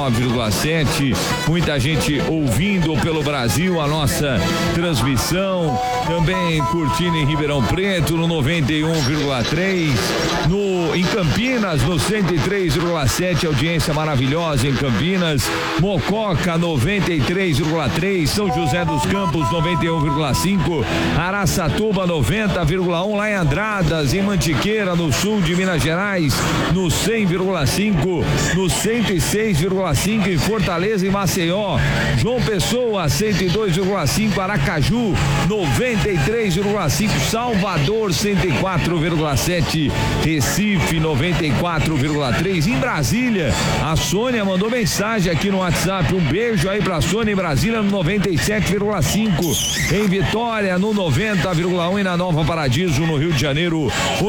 99,7. Muita gente ouvindo pelo Brasil a nossa transmissão. Também curtindo em Ribeirão Preto no 91,3. Em Campinas no 103,7. Audiência maravilhosa em Campinas. Mococa 93,3. São José dos Campos 91,5. Araçatuba 90,1. Lá em Andradas, em Mantiqueira, no sul de Minas Gerais, no 100,5. No 106,5 em Fortaleza e Maceió. João Pessoa 102,5. Aracaju 93,5. Salvador 104,7. Recife 94,3. Em Brasília, a Sônia mandou mensagem aqui no WhatsApp. Um beijo aí pra Sônia em Brasília no 97,5. Em Vitória no 90,1 e na Nova Paradiso no Rio de Janeiro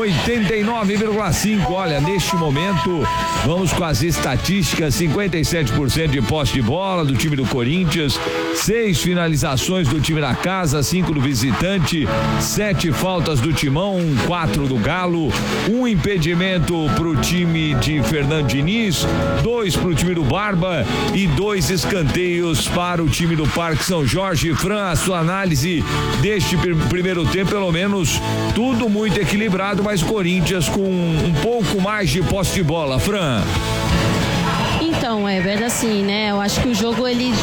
89,5. Olha, neste momento vamos com as estatísticas: 57% de posse de bola do time do Corinthians, 6 finalizações do time da casa, 5 do visitante, 7 faltas do Timão, 4 do Galo, 1 impedimento pro time de Fernando Diniz, 2 pro time do Barba e 2 escanteios para o time do Parque São Jorge. Fran, a sua análise deste primeiro tempo, pelo menos tudo muito equilibrado, mas Corinthians com um pouco mais de posse de bola. Fran. Então, Heber, assim, né? Eu acho que o jogo ele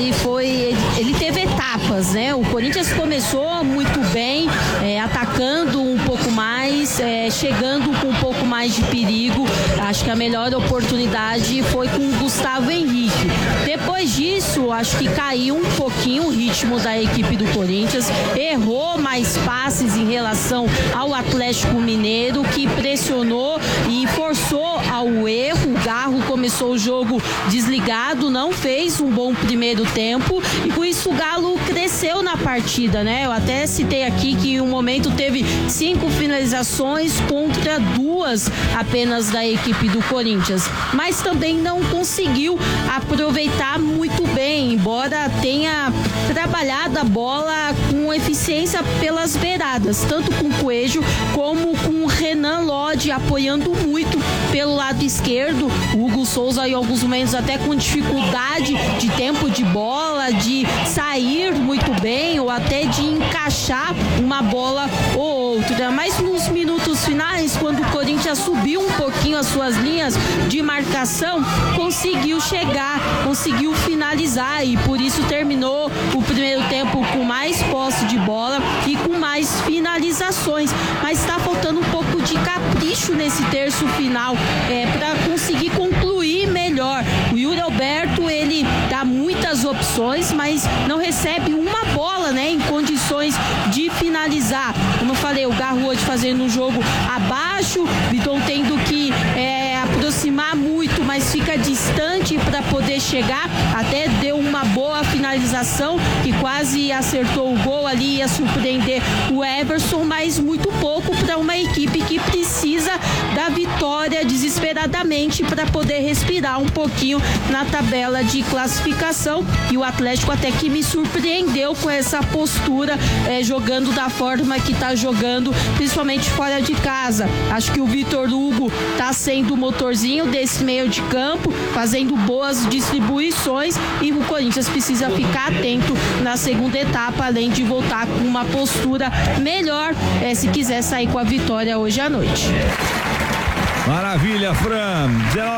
teve etapas, né? O Corinthians começou muito bem, atacando um pouco mais, chegando com um pouco mais de perigo. Acho que a melhor oportunidade foi com o Gustavo Henrique. Depois disso, acho que caiu um pouquinho o ritmo da equipe do Corinthians, errou mais passes em relação ao Atlético Mineiro, que pressionou e forçou ao erro. O Garro começou o jogo desligado, não fez um bom primeiro tempo e com isso o Galo cresceu na partida, né? Eu até citei aqui que em um momento teve 5 finalizações contra 2 apenas da equipe do Corinthians, mas também não conseguiu aproveitar muito bem, embora tenha trabalhado a bola com eficiência pelas beiradas, tanto com o Coelho como com o Renan Lodge apoiando muito pelo lado esquerdo. O Hugo Souza em alguns momentos até com dificuldade de tempo de bola, de sair muito bem ou até de encaixar uma bola ou outra, mas nos minutos finais, quando o Corinthians subiu um pouquinho as suas linhas de marcação, conseguiu chegar, conseguiu finalizar e por isso terminou o primeiro tempo com mais posse de bola e com mais finalizações, mas está faltando um pouco de capricho nesse terço final para conseguir concluir melhor. O Yuri Alberto, ele dá muitas opções, mas não recebe uma bola, né, em condições de finalizar. Como eu falei, o Garro hoje fazendo um jogo abaixo, Vitor tendo que aproximar muito, mas fica distante para poder chegar. Até deu uma boa finalização que quase acertou o gol ali, ia surpreender o Everson, mas muito pouco para uma equipe que precisa da vitória desesperadamente para poder respirar um pouquinho na tabela de classificação. E o Atlético até que me surpreendeu com essa postura, jogando da forma que está jogando, principalmente fora de casa. Acho que o Vitor Hugo está sendo o motorzinho desse meio de campo, fazendo boas distribuições e o Corinthians precisa ficar atento na segunda etapa, além de voltar com uma postura melhor, se quiser sair com a vitória hoje à noite. Maravilha, Fran.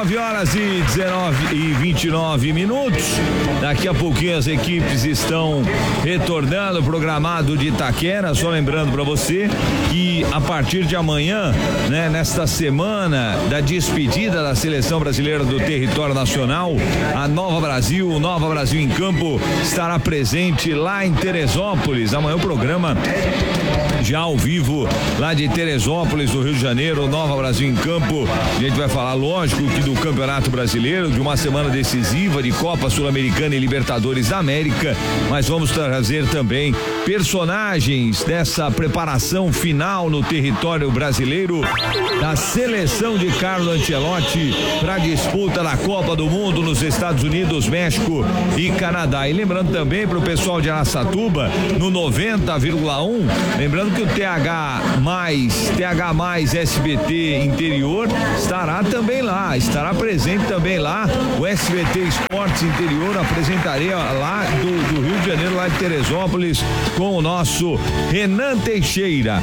19h29. Daqui a pouquinho as equipes estão retornando, programado de Itaquera. Só lembrando para você que a partir de amanhã, né, nesta semana da despedida da seleção brasileira do território nacional, a Nova Brasil em Campo estará presente lá em Teresópolis. Amanhã o programa já ao vivo lá de Teresópolis, do Rio de Janeiro, Nova Brasil em Campo. A gente vai falar, lógico, que do Campeonato Brasileiro, de uma semana decisiva de Copa Sul-Americana e Libertadores da América, mas vamos trazer também personagens dessa preparação final no território brasileiro da seleção de Carlo Ancelotti para a disputa da Copa do Mundo nos Estados Unidos, México e Canadá. E lembrando também para o pessoal de Araçatuba, no 90,1, lembrando lembrando que o TH mais SBT Interior estará também lá, estará presente também lá. O SBT Esportes Interior apresentaria lá do Rio de Janeiro, lá de Teresópolis, com o nosso Renan Teixeira.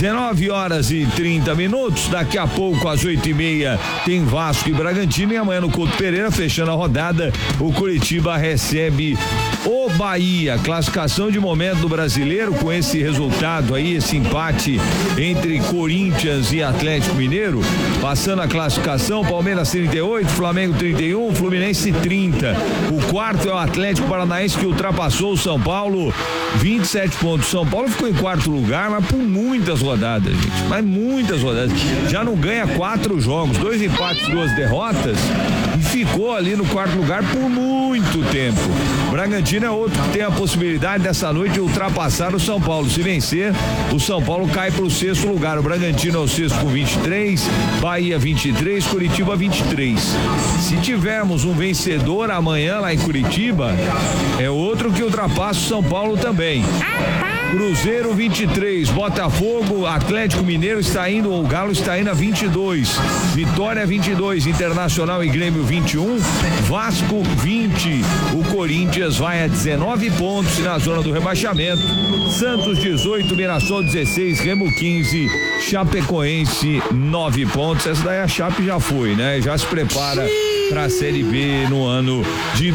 19h30. Daqui a pouco, às 8h30, tem Vasco e Bragantino. E amanhã no Couto Pereira, fechando a rodada, o Curitiba recebe o Bahia. Classificação de momento do Brasileiro, com esse resultado aí, esse empate entre Corinthians e Atlético Mineiro. Passando a classificação, Palmeiras 38, Flamengo 31, Fluminense 30. O quarto é o Atlético Paranaense, que ultrapassou o São Paulo, 27 pontos. São Paulo ficou em quarto lugar, mas por muitas rodadas, gente. Mas muitas rodadas. Já não ganha 4 jogos, 2 empates, 2 derrotas, e ficou ali no quarto lugar por muito tempo. Bragantino é outro que tem a possibilidade dessa noite de ultrapassar o São Paulo. Se vencer, o São Paulo cai para o 6º lugar. O Bragantino é o 6º com 23, Bahia 23, Curitiba 23. Se tivermos um vencedor amanhã lá em Curitiba, é outro que ultrapassa o São Paulo também. Cruzeiro 23, Botafogo, Atlético Mineiro está indo, o Galo está indo a 22, Vitória 22, Internacional e Grêmio 21, Vasco 20, o Corinthians vai a 19 pontos na zona do rebaixamento, Santos 18, Mirassol 16, Remo 15, Chapecoense 9 pontos. Essa daí a Chape já foi, né? Já se prepara para a Série B no ano de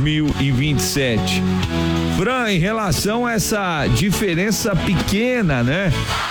2027. Fran, em relação a essa diferença pequena, né,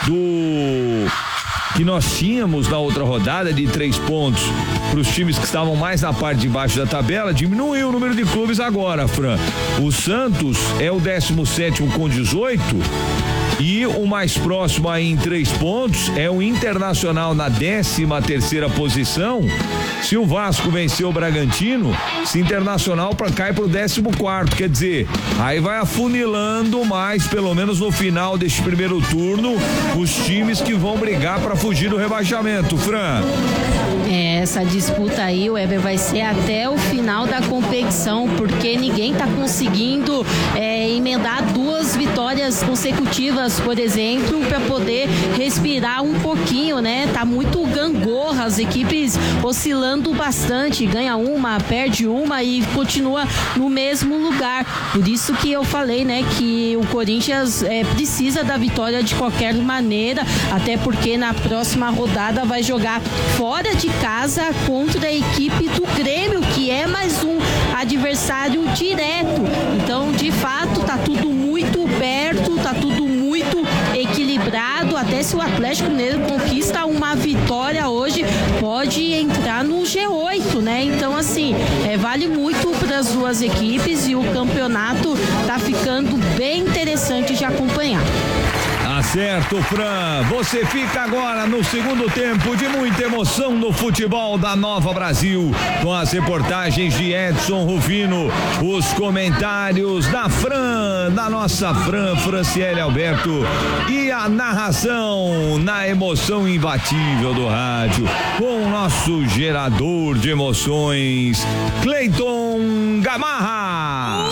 do que nós tínhamos na outra rodada de 3 pontos para os times que estavam mais na parte de baixo da tabela, diminuiu o número de clubes agora, Fran. O Santos é o 17º com 18 e o mais próximo aí em 3 pontos é o Internacional na 13ª posição. Se o Vasco vencer o Bragantino, se Internacional cai pro 14º, quer dizer, aí vai afunilando mais, pelo menos no final deste primeiro turno, os times que vão brigar para fugir do rebaixamento, Fran. Essa disputa aí, o Weber, vai ser até o final da competição, porque ninguém tá conseguindo emendar 2 vitórias consecutivas, por exemplo, para poder respirar um pouquinho, né? Tá muito gangorra, as equipes oscilando bastante, ganha uma, perde uma e continua no mesmo lugar. Por isso que eu falei, né, que o Corinthians precisa da vitória de qualquer maneira, até porque na próxima rodada vai jogar fora de casa contra a equipe do Grêmio, que é mais um adversário direto. Então, de fato, tá tudo muito perto, tá tudo muito equilibrado. Até se o Atlético Mineiro conquista uma vitória hoje, pode entrar no G8, né? Então, assim, vale muito para as duas equipes e o campeonato tá ficando bem interessante de acompanhar. Certo, Fran. Você fica agora no segundo tempo de muita emoção no futebol da Nova Brasil, com as reportagens de Edson Rufino, os comentários da Fran, da nossa Franciele Alberto, e a narração na emoção imbatível do rádio, com o nosso gerador de emoções, Cleiton Gamarra.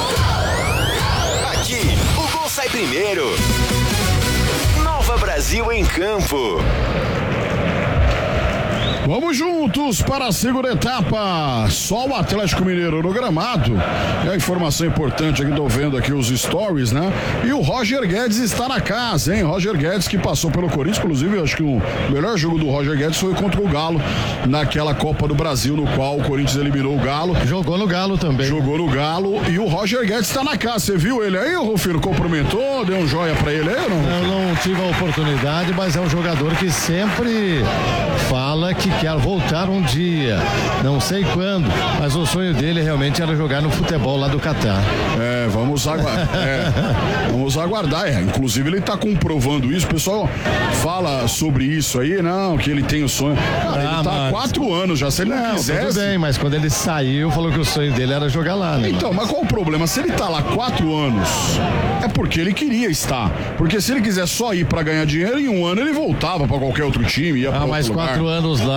Aqui, o gol sai primeiro. Brasil em campo. Vamos juntos para a segunda etapa. Só o Atlético Mineiro no gramado. É a informação importante aqui, tô vendo aqui os stories, né? E o Roger Guedes está na casa, hein? Roger Guedes, que passou pelo Corinthians, inclusive, eu acho que o melhor jogo do Roger Guedes foi contra o Galo, naquela Copa do Brasil, no qual o Corinthians eliminou o Galo. Jogou no Galo também. Jogou no Galo, e o Roger Guedes está na casa. Você viu ele aí, Rufino? Cumprimentou, deu um joia pra ele aí ou não? Eu não tive a oportunidade, mas é um jogador que sempre fala que quer voltar um dia, não sei quando, mas o sonho dele realmente era jogar no futebol lá do Catar. Vamos aguardar. Inclusive ele está comprovando isso. O pessoal fala sobre isso aí, não, que ele tem o sonho. Cara, ele tá há 4 anos já, se ele não quisesse. Tudo bem, mas quando ele saiu, falou que o sonho dele era jogar lá, né? Então, mas qual o problema? Se ele tá lá 4 anos, é porque ele queria estar. Porque se ele quiser só ir para ganhar dinheiro, em um ano ele voltava para qualquer outro time, ia para outro lugar. 4 anos lá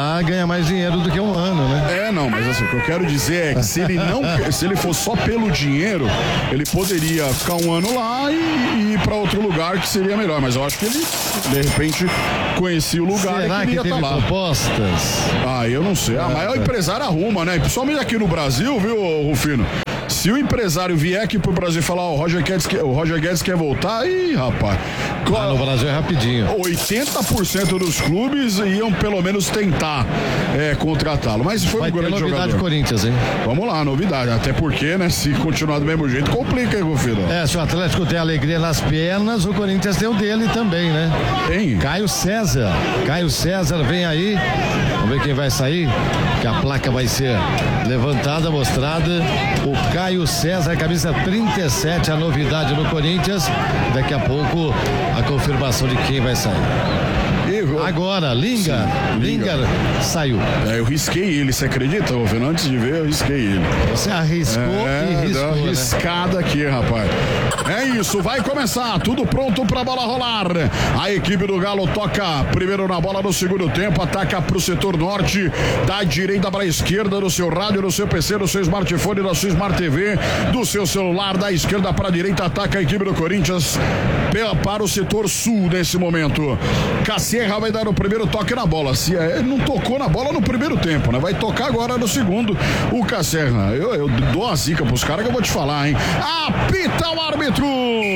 lá ganha mais dinheiro do que um ano, né? Não, mas assim, o que eu quero dizer é que se ele for só pelo dinheiro, ele poderia ficar um ano lá e ir pra outro lugar que seria melhor, mas eu acho que ele, de repente, conhecia o lugar. Será e queria que teve propostas? Eu não sei. A maior empresário arruma, né? Principalmente aqui no Brasil, viu, Rufino? Se o empresário vier aqui pro Brasil e falar, o Roger Guedes quer voltar, aí, rapaz. No Brasil é rapidinho. 80% dos clubes iam pelo menos tentar contratá-lo. Mas foi um grande jogador. Novidade do Corinthians, hein? Vamos lá, novidade. Até porque, né, se continuar do mesmo jeito, complica, hein, Rufino? Se o Atlético tem alegria nas pernas, o Corinthians tem o dele também, né? Tem. Caio César vem aí. Vamos ver quem vai sair, que a placa vai ser levantada, mostrada. O Caio César, camisa 37, a novidade no Corinthians. Daqui a pouco a confirmação de quem vai sair. Agora, Lingard saiu. Eu risquei ele, você acredita, Rufino? Antes de ver, eu risquei ele. Você arriscou e riscou, deu uma riscada, né? Aqui, rapaz. É isso, vai começar, tudo pronto pra bola rolar. A equipe do Galo toca primeiro na bola no segundo tempo, ataca pro setor norte, da direita pra esquerda, do seu rádio, do seu PC, do seu smartphone, da sua Smart TV, do seu celular, da esquerda pra direita, ataca a equipe do Corinthians para o setor sul nesse momento. Casserra vai dar o primeiro toque na bola. Se ele não tocou na bola no primeiro tempo, né? Vai tocar agora no segundo. O Casserra, eu dou a zica pros caras que eu vou te falar, hein? Apita o árbitro!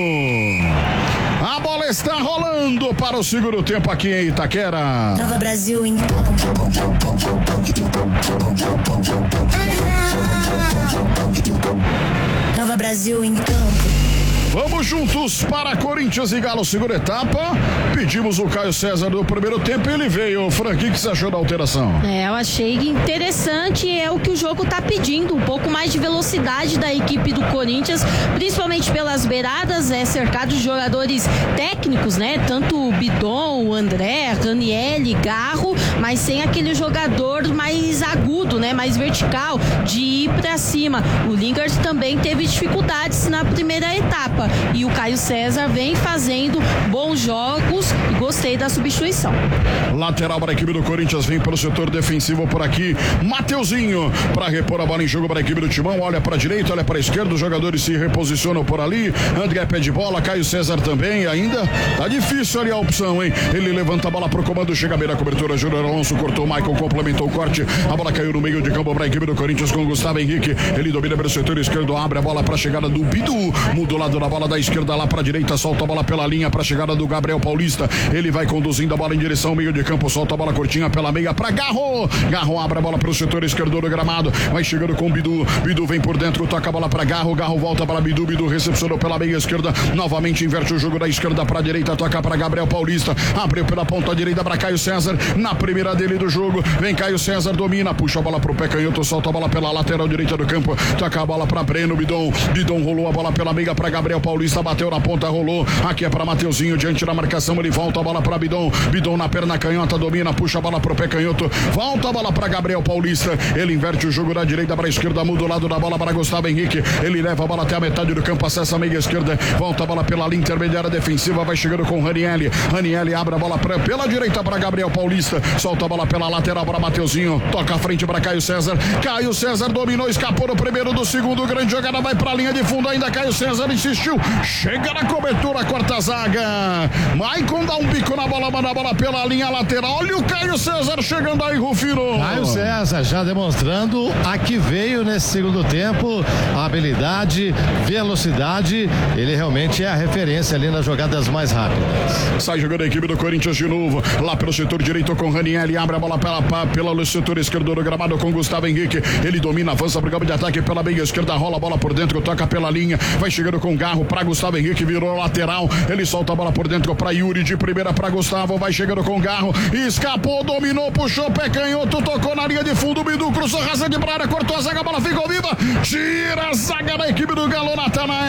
A bola está rolando para o segundo tempo aqui em Itaquera. Nova Brasil em Nova Brasil em campo. Vamos juntos para Corinthians e Galo, segunda etapa. Pedimos o Caio César do primeiro tempo e ele veio. Frank, o que você achou da alteração? Eu achei interessante, é o que o jogo tá pedindo, um pouco mais de velocidade da equipe do Corinthians, principalmente pelas beiradas, cercado de jogadores técnicos, né? Tanto o Bidon, o André, Ranieri, Garro, mas sem aquele jogador mais agudo, né? Mais vertical, de ir pra cima. O Lingard também teve dificuldades na primeira etapa. E o Caio César vem fazendo bons jogos e gostei da substituição. Lateral para a equipe do Corinthians, vem pelo setor defensivo por aqui. Mateuzinho para repor a bola em jogo para a equipe do Timão. Olha para a direita, olha para a esquerda. Os jogadores se reposicionam por ali. André pé de bola, Caio César também. Ainda tá difícil ali a opção, hein? Ele levanta a bola pro comando, chega bem na cobertura. Júnior Alonso cortou, Michael complementou o corte. A bola caiu no meio de campo para a equipe do Corinthians com Gustavo Henrique. Ele domina pelo setor esquerdo, abre a bola para a chegada do Bidu. Muda o lado da bola da esquerda lá para a direita, solta a bola pela linha para a chegada do Gabriel Paulista. Ele vai conduzindo a bola em direção ao meio de campo, solta a bola curtinha pela meia para Garro. Garro abre a bola para o setor esquerdo do gramado, vai chegando com Bidu. Bidu vem por dentro, toca a bola para Garro. Garro volta para Bidu. Bidu recepcionou pela meia esquerda, novamente inverte o jogo da esquerda para a direita, toca para Gabriel Paulista, abriu pela ponta direita para Caio César, na primeira dele do jogo. Vem Caio César, domina, puxa a bola pro pé canhoto, solta a bola pela lateral direita do campo, toca a bola para Breno. Bidon rolou a bola pela meia para Gabriel Paulista, bateu na ponta, rolou, aqui é para Mateuzinho, diante da marcação, ele volta a bola para Bidon na perna canhota, domina, puxa a bola pro pé canhoto, volta a bola para Gabriel Paulista, ele inverte o jogo da direita para a esquerda, muda o lado da bola para Gustavo Henrique, ele leva a bola até a metade do campo, acessa a meia esquerda, volta a bola pela linha intermediária defensiva, vai chegando com Ranieri abre a bola pela direita para Gabriel Paulista, solta a bola pela lateral para Mateuzinho, toca a frente para Caio César dominou, escapou no primeiro, do segundo, grande jogada, vai para a linha de fundo ainda, Caio César insistiu, chega na cobertura, corta a zaga, Maicon dá um bico na bola, manda a bola pela linha lateral, olha o Caio César chegando aí, Rufino. Caio César já demonstrando a que veio nesse segundo tempo, a habilidade, velocidade, ele realmente é a referência ali nas jogadas mais rápidas. Sai jogando a equipe do Corinthians de novo, lá pelo setor direito com Ranieri, abre a bola pelo setor esquerdo do gramado com Gustavo Henrique, ele domina, avança pro campo de ataque pela meia esquerda, rola a bola por dentro, toca pela linha, vai chegando com Garro para Gustavo Henrique, virou lateral, ele solta a bola por dentro para Yuri, de primeira para Gustavo, vai chegando com Garro, escapou, dominou, puxou, pé canhoto, tocou na linha de fundo, Bidu cruzou, raça de praia, cortou a zaga, a bola ficou viva, tira a zaga da equipe do Galo, Natanael,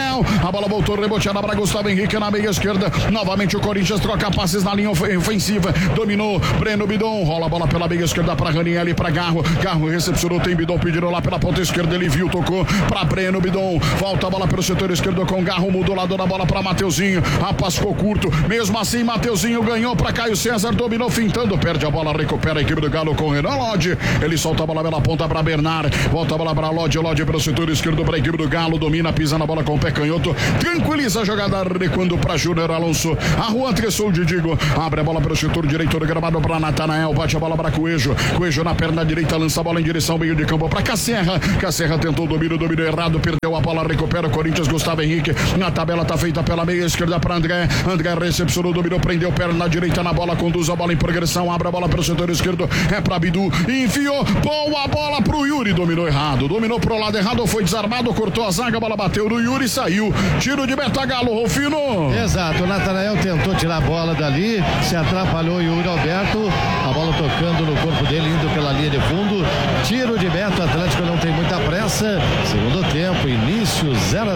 A bola voltou reboteada para Gustavo Henrique na meia esquerda. Novamente o Corinthians troca passes na linha ofensiva. Dominou Breno Bidon. Rola a bola pela meia esquerda para Raniel e para Garro. Garro recepcionou, tem Bidon pedindo lá pela ponta esquerda. Ele viu, tocou para Breno Bidon. Volta a bola pelo setor esquerdo com Garro. Mudou lado da bola para Mateuzinho. A passe ficou curto. Mesmo assim, Mateuzinho ganhou para Caio César. Dominou fintando. Perde a bola, recupera a equipe do Galo com Renan Lodge. Ele solta a bola pela ponta para Bernard. Volta a bola para Lodge. Lodge pelo setor esquerdo para a equipe do Galo. Domina, pisa na bola com o pé canhoto. Tranquiliza a jogada, recuando para Júnior Alonso. A Juan Tressou de Digo. Abre a bola pelo setor direito do gramado para Natanael. Bate a bola para Coelho. Coelho na perna direita, lança a bola em direção ao meio de campo para Casserra. Casserra tentou domínio errado, perdeu a bola, recupera o Corinthians. Gustavo Henrique. Na tabela tá feita pela meia esquerda para André. André recepcionou, dominou, prendeu perna direita na bola, conduz a bola em progressão. Abre a bola pelo setor esquerdo. É para Bidu. Enfiou. Boa bola pro Yuri. Dominou errado. Dominou pro lado errado. Foi desarmado. Cortou a zaga. A bola bateu no Yuri e saiu. Tiro de meta Galo, Rufino. Exato. O Natanael tentou tirar a bola dali. Se atrapalhou o Yuri Alberto. A bola tocando no corpo dele, indo pela linha de fundo. Tiro de meta. O Atlético não tem muita pressa. Segundo tempo, início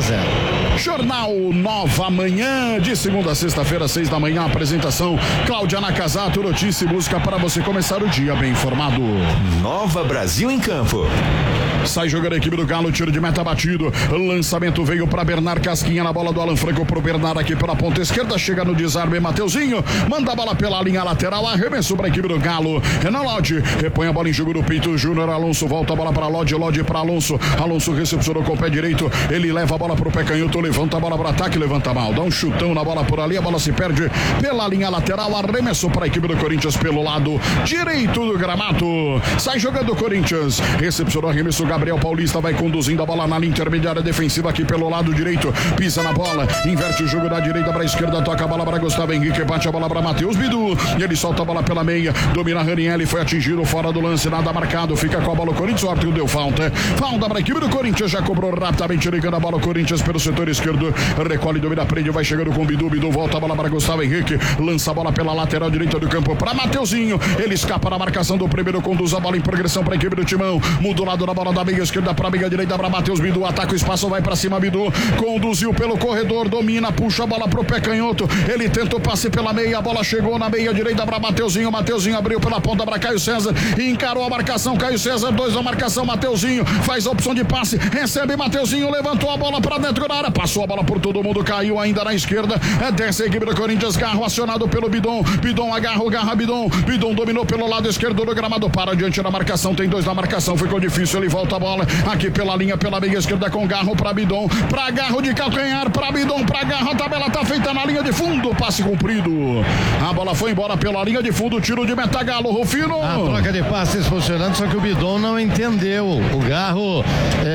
0-0. Jornal Nova Manhã, de segunda a sexta-feira, 6 da manhã. Apresentação Cláudia Nakazato. Notícia e música para você começar o dia bem informado. Nova Brasil em campo. Sai jogando a equipe do Galo, tiro de meta batido. Lançamento veio para Bernard, casquinha na bola do Alan Franco pro Bernard aqui pela ponta esquerda. Chega no desarme, Mateuzinho. Manda a bola pela linha lateral. Arremesso para a equipe do Galo. Renan Lodge repõe a bola em jogo do peito. Júnior Alonso volta a bola para Lodge. Lodge para Alonso. Alonso recepcionou com o pé direito. Ele leva a bola pro pé canhoto. Levanta a bola para ataque. Levanta mal. Dá um chutão na bola por ali. A bola se perde pela linha lateral. Arremesso para a equipe do Corinthians pelo lado direito do gramado. Sai jogando o Corinthians. Recepcionou arremesso. Gabriel Paulista vai conduzindo a bola na linha intermediária defensiva aqui pelo lado direito. Pisa na bola, inverte o jogo da direita para a esquerda, toca a bola para Gustavo Henrique, bate a bola para Matheus Bidu. E ele solta a bola pela meia, domina Raniel, foi atingido fora do lance, nada marcado, fica com a bola o Corinthians, o árbitro deu falta. Falta para a equipe do Corinthians, já cobrou rapidamente, ligando a bola o Corinthians pelo setor esquerdo. Recolhe, domina, prende, vai chegando com o Bidu. Bidu volta a bola para Gustavo Henrique, lança a bola pela lateral direita do campo para Mateuzinho. Ele escapa na marcação do primeiro, conduz a bola em progressão para a equipe do Timão. Muda o lado da bola da meia esquerda para a meia direita para Matheus Bidu, ataca o espaço, vai para cima Bidu, conduziu pelo corredor, domina, puxa a bola pro pé canhoto, ele tenta o passe pela meia, a bola chegou na meia direita para Mateuzinho, Mateuzinho abriu pela ponta para Caio César, encarou a marcação, Caio César, 2 na marcação, Mateuzinho faz a opção de passe, recebe Mateuzinho, levantou a bola para dentro da área, passou a bola por todo mundo, caiu ainda na esquerda, desce a equipe do Corinthians, Garro acionado pelo Bidon, Bidon agarra Bidon, Bidon dominou pelo lado esquerdo do gramado, para diante da marcação, tem 2 na marcação, ficou difícil, ele volta a bola, aqui pela linha, pela meia esquerda com Garro para Bidon, para Garro de calcanhar, para Bidon, para Garro, a tabela tá feita na linha de fundo, passe cumprido, a bola foi embora pela linha de fundo, tiro de meta Galo, Rufino. A troca de passes funcionando, só que o Bidon não entendeu, o Garro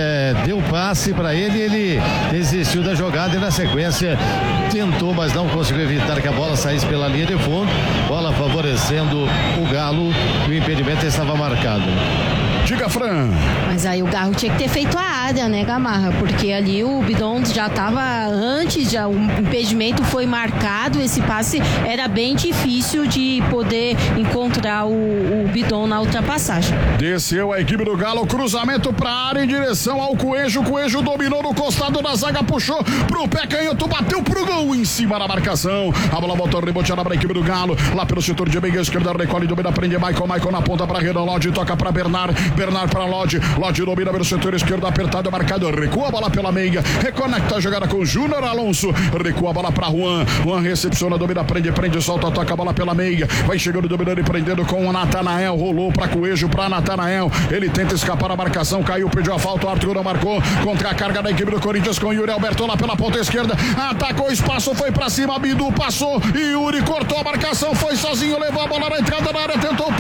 deu passe para ele desistiu da jogada e na sequência tentou, mas não conseguiu evitar que a bola saísse pela linha de fundo, bola favorecendo o Galo e o impedimento estava marcado. Diga, Fran. Mas aí o Garro tinha que ter feito a área, né, Gamarra? Porque ali o Bidon já estava antes, já o impedimento foi marcado, esse passe era bem difícil de poder encontrar o Bidon na ultrapassagem. Desceu a equipe do Galo, cruzamento para a área em direção ao Coelho, Coelho dominou no costado da zaga, puxou pro pé canhoto, bateu pro gol em cima da marcação, a bola voltou reboteada para a equipe do Galo, lá pelo setor de meia esquerda, recolhe, domina, prende Michael na ponta para Renan Lodge, toca para Bernard para Lodge domina pelo setor esquerdo, apertado, marcado, recua a bola pela meia, reconecta a jogada com Júnior Alonso, recua a bola para Juan recepciona, domina, prende, solta, toca a bola pela meia, vai chegando, dominando e prendendo com o Natanael, rolou para Coelho, para Natanael, ele tenta escapar a marcação, caiu, pediu a falta, o Arthur não marcou, contra a carga da equipe do Corinthians com Yuri Alberto lá pela ponta esquerda, atacou o espaço, foi para cima, Bidu passou, Yuri cortou a marcação, foi sozinho, levou a bola na entrada da área, tentou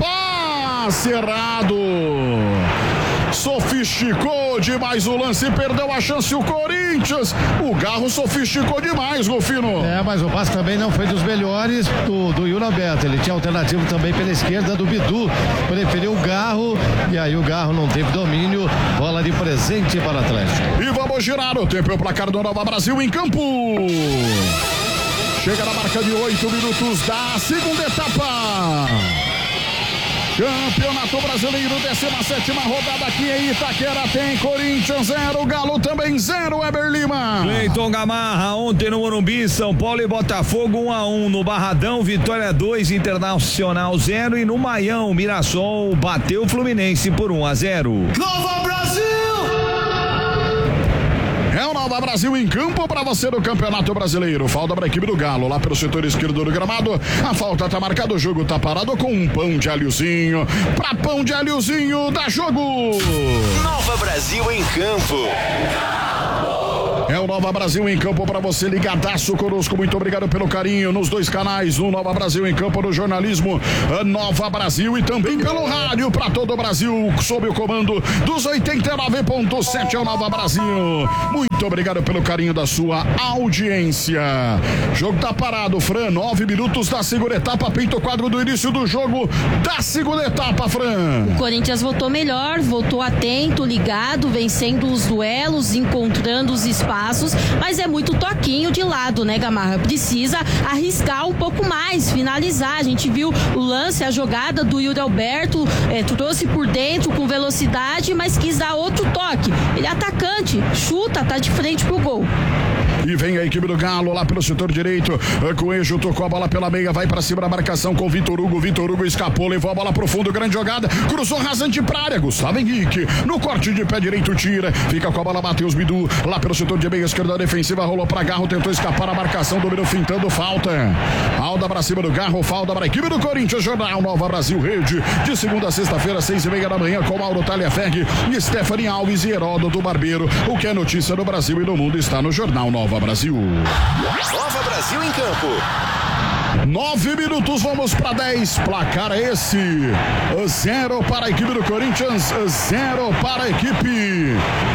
passe errado. Sofisticou demais o lance, perdeu a chance o Corinthians. O Garro sofisticou demais, Rufino. Mas o passe também não foi dos melhores do Yuri Alberto. Ele tinha alternativo também pela esquerda do Bidu. Preferiu o Garro e aí o Garro não teve domínio. Bola de presente para o Atlético. E vamos girar o tempo e o placar do Nova Brasil em campo. Chega na marca de 8 minutos da segunda etapa. Campeonato Brasileiro, 17ª rodada aqui em Itaquera, tem Corinthians 0, Galo também 0, Weber Lima. Cleiton Gamarra, ontem no Morumbi, São Paulo e Botafogo 1-1, no Barradão, Vitória 2, Internacional 0 e no Maião, Mirassol bateu o Fluminense por 1-0. Nova Brasil! É o Nova Brasil em campo para você do Campeonato Brasileiro. Falta para a equipe do Galo, lá pelo setor esquerdo do gramado. A falta tá marcada, o jogo tá parado com um pão de alhozinho. Pra pão de alhozinho, dá jogo! Nova Brasil em campo. É o Nova Brasil em campo para você ligadaço conosco. Muito obrigado pelo carinho nos dois canais, no Nova Brasil em campo, no jornalismo Nova Brasil e também pelo rádio para todo o Brasil, sob o comando dos 89.7 é o Nova Brasil. Muito obrigado pelo carinho da sua audiência. Jogo tá parado, Fran, 9 minutos da segunda etapa, pinta o quadro do início do jogo da segunda etapa, Fran. O Corinthians voltou melhor, voltou atento, ligado, vencendo os duelos, encontrando os espaços, mas é muito toquinho de lado, né, Gamarra? Precisa arriscar um pouco mais, finalizar. A gente viu o lance, a jogada do Yuri Alberto, trouxe por dentro com velocidade, mas quis dar outro toque. Ele é atacante, chuta, tá de frente pro gol. E vem a equipe do Galo lá pelo setor direito. Coelho tocou a bola pela meia, vai pra cima da marcação com Vitor Hugo. Vitor Hugo escapou, levou a bola pro fundo, grande jogada, cruzou rasante pra área. Gustavo Henrique no corte de pé direito tira, fica com a bola Matheus Bidu lá pelo setor de meia esquerda defensiva, rolou pra Garro, tentou escapar a marcação, dominou fintando, falta. Falta pra cima do Garro, falta pra equipe do Corinthians. Jornal Nova Brasil Rede, de segunda a sexta-feira, 6:30 da manhã, com Mauro Talhaferg, Stephanie Alves e Heródoto Barbeiro. O que é notícia no Brasil e no mundo está no Jornal Nova Brasil. Nova Brasil em campo. 9 minutos, vamos para 10. Placar esse: 0 para a equipe do Corinthians, 0 para a equipe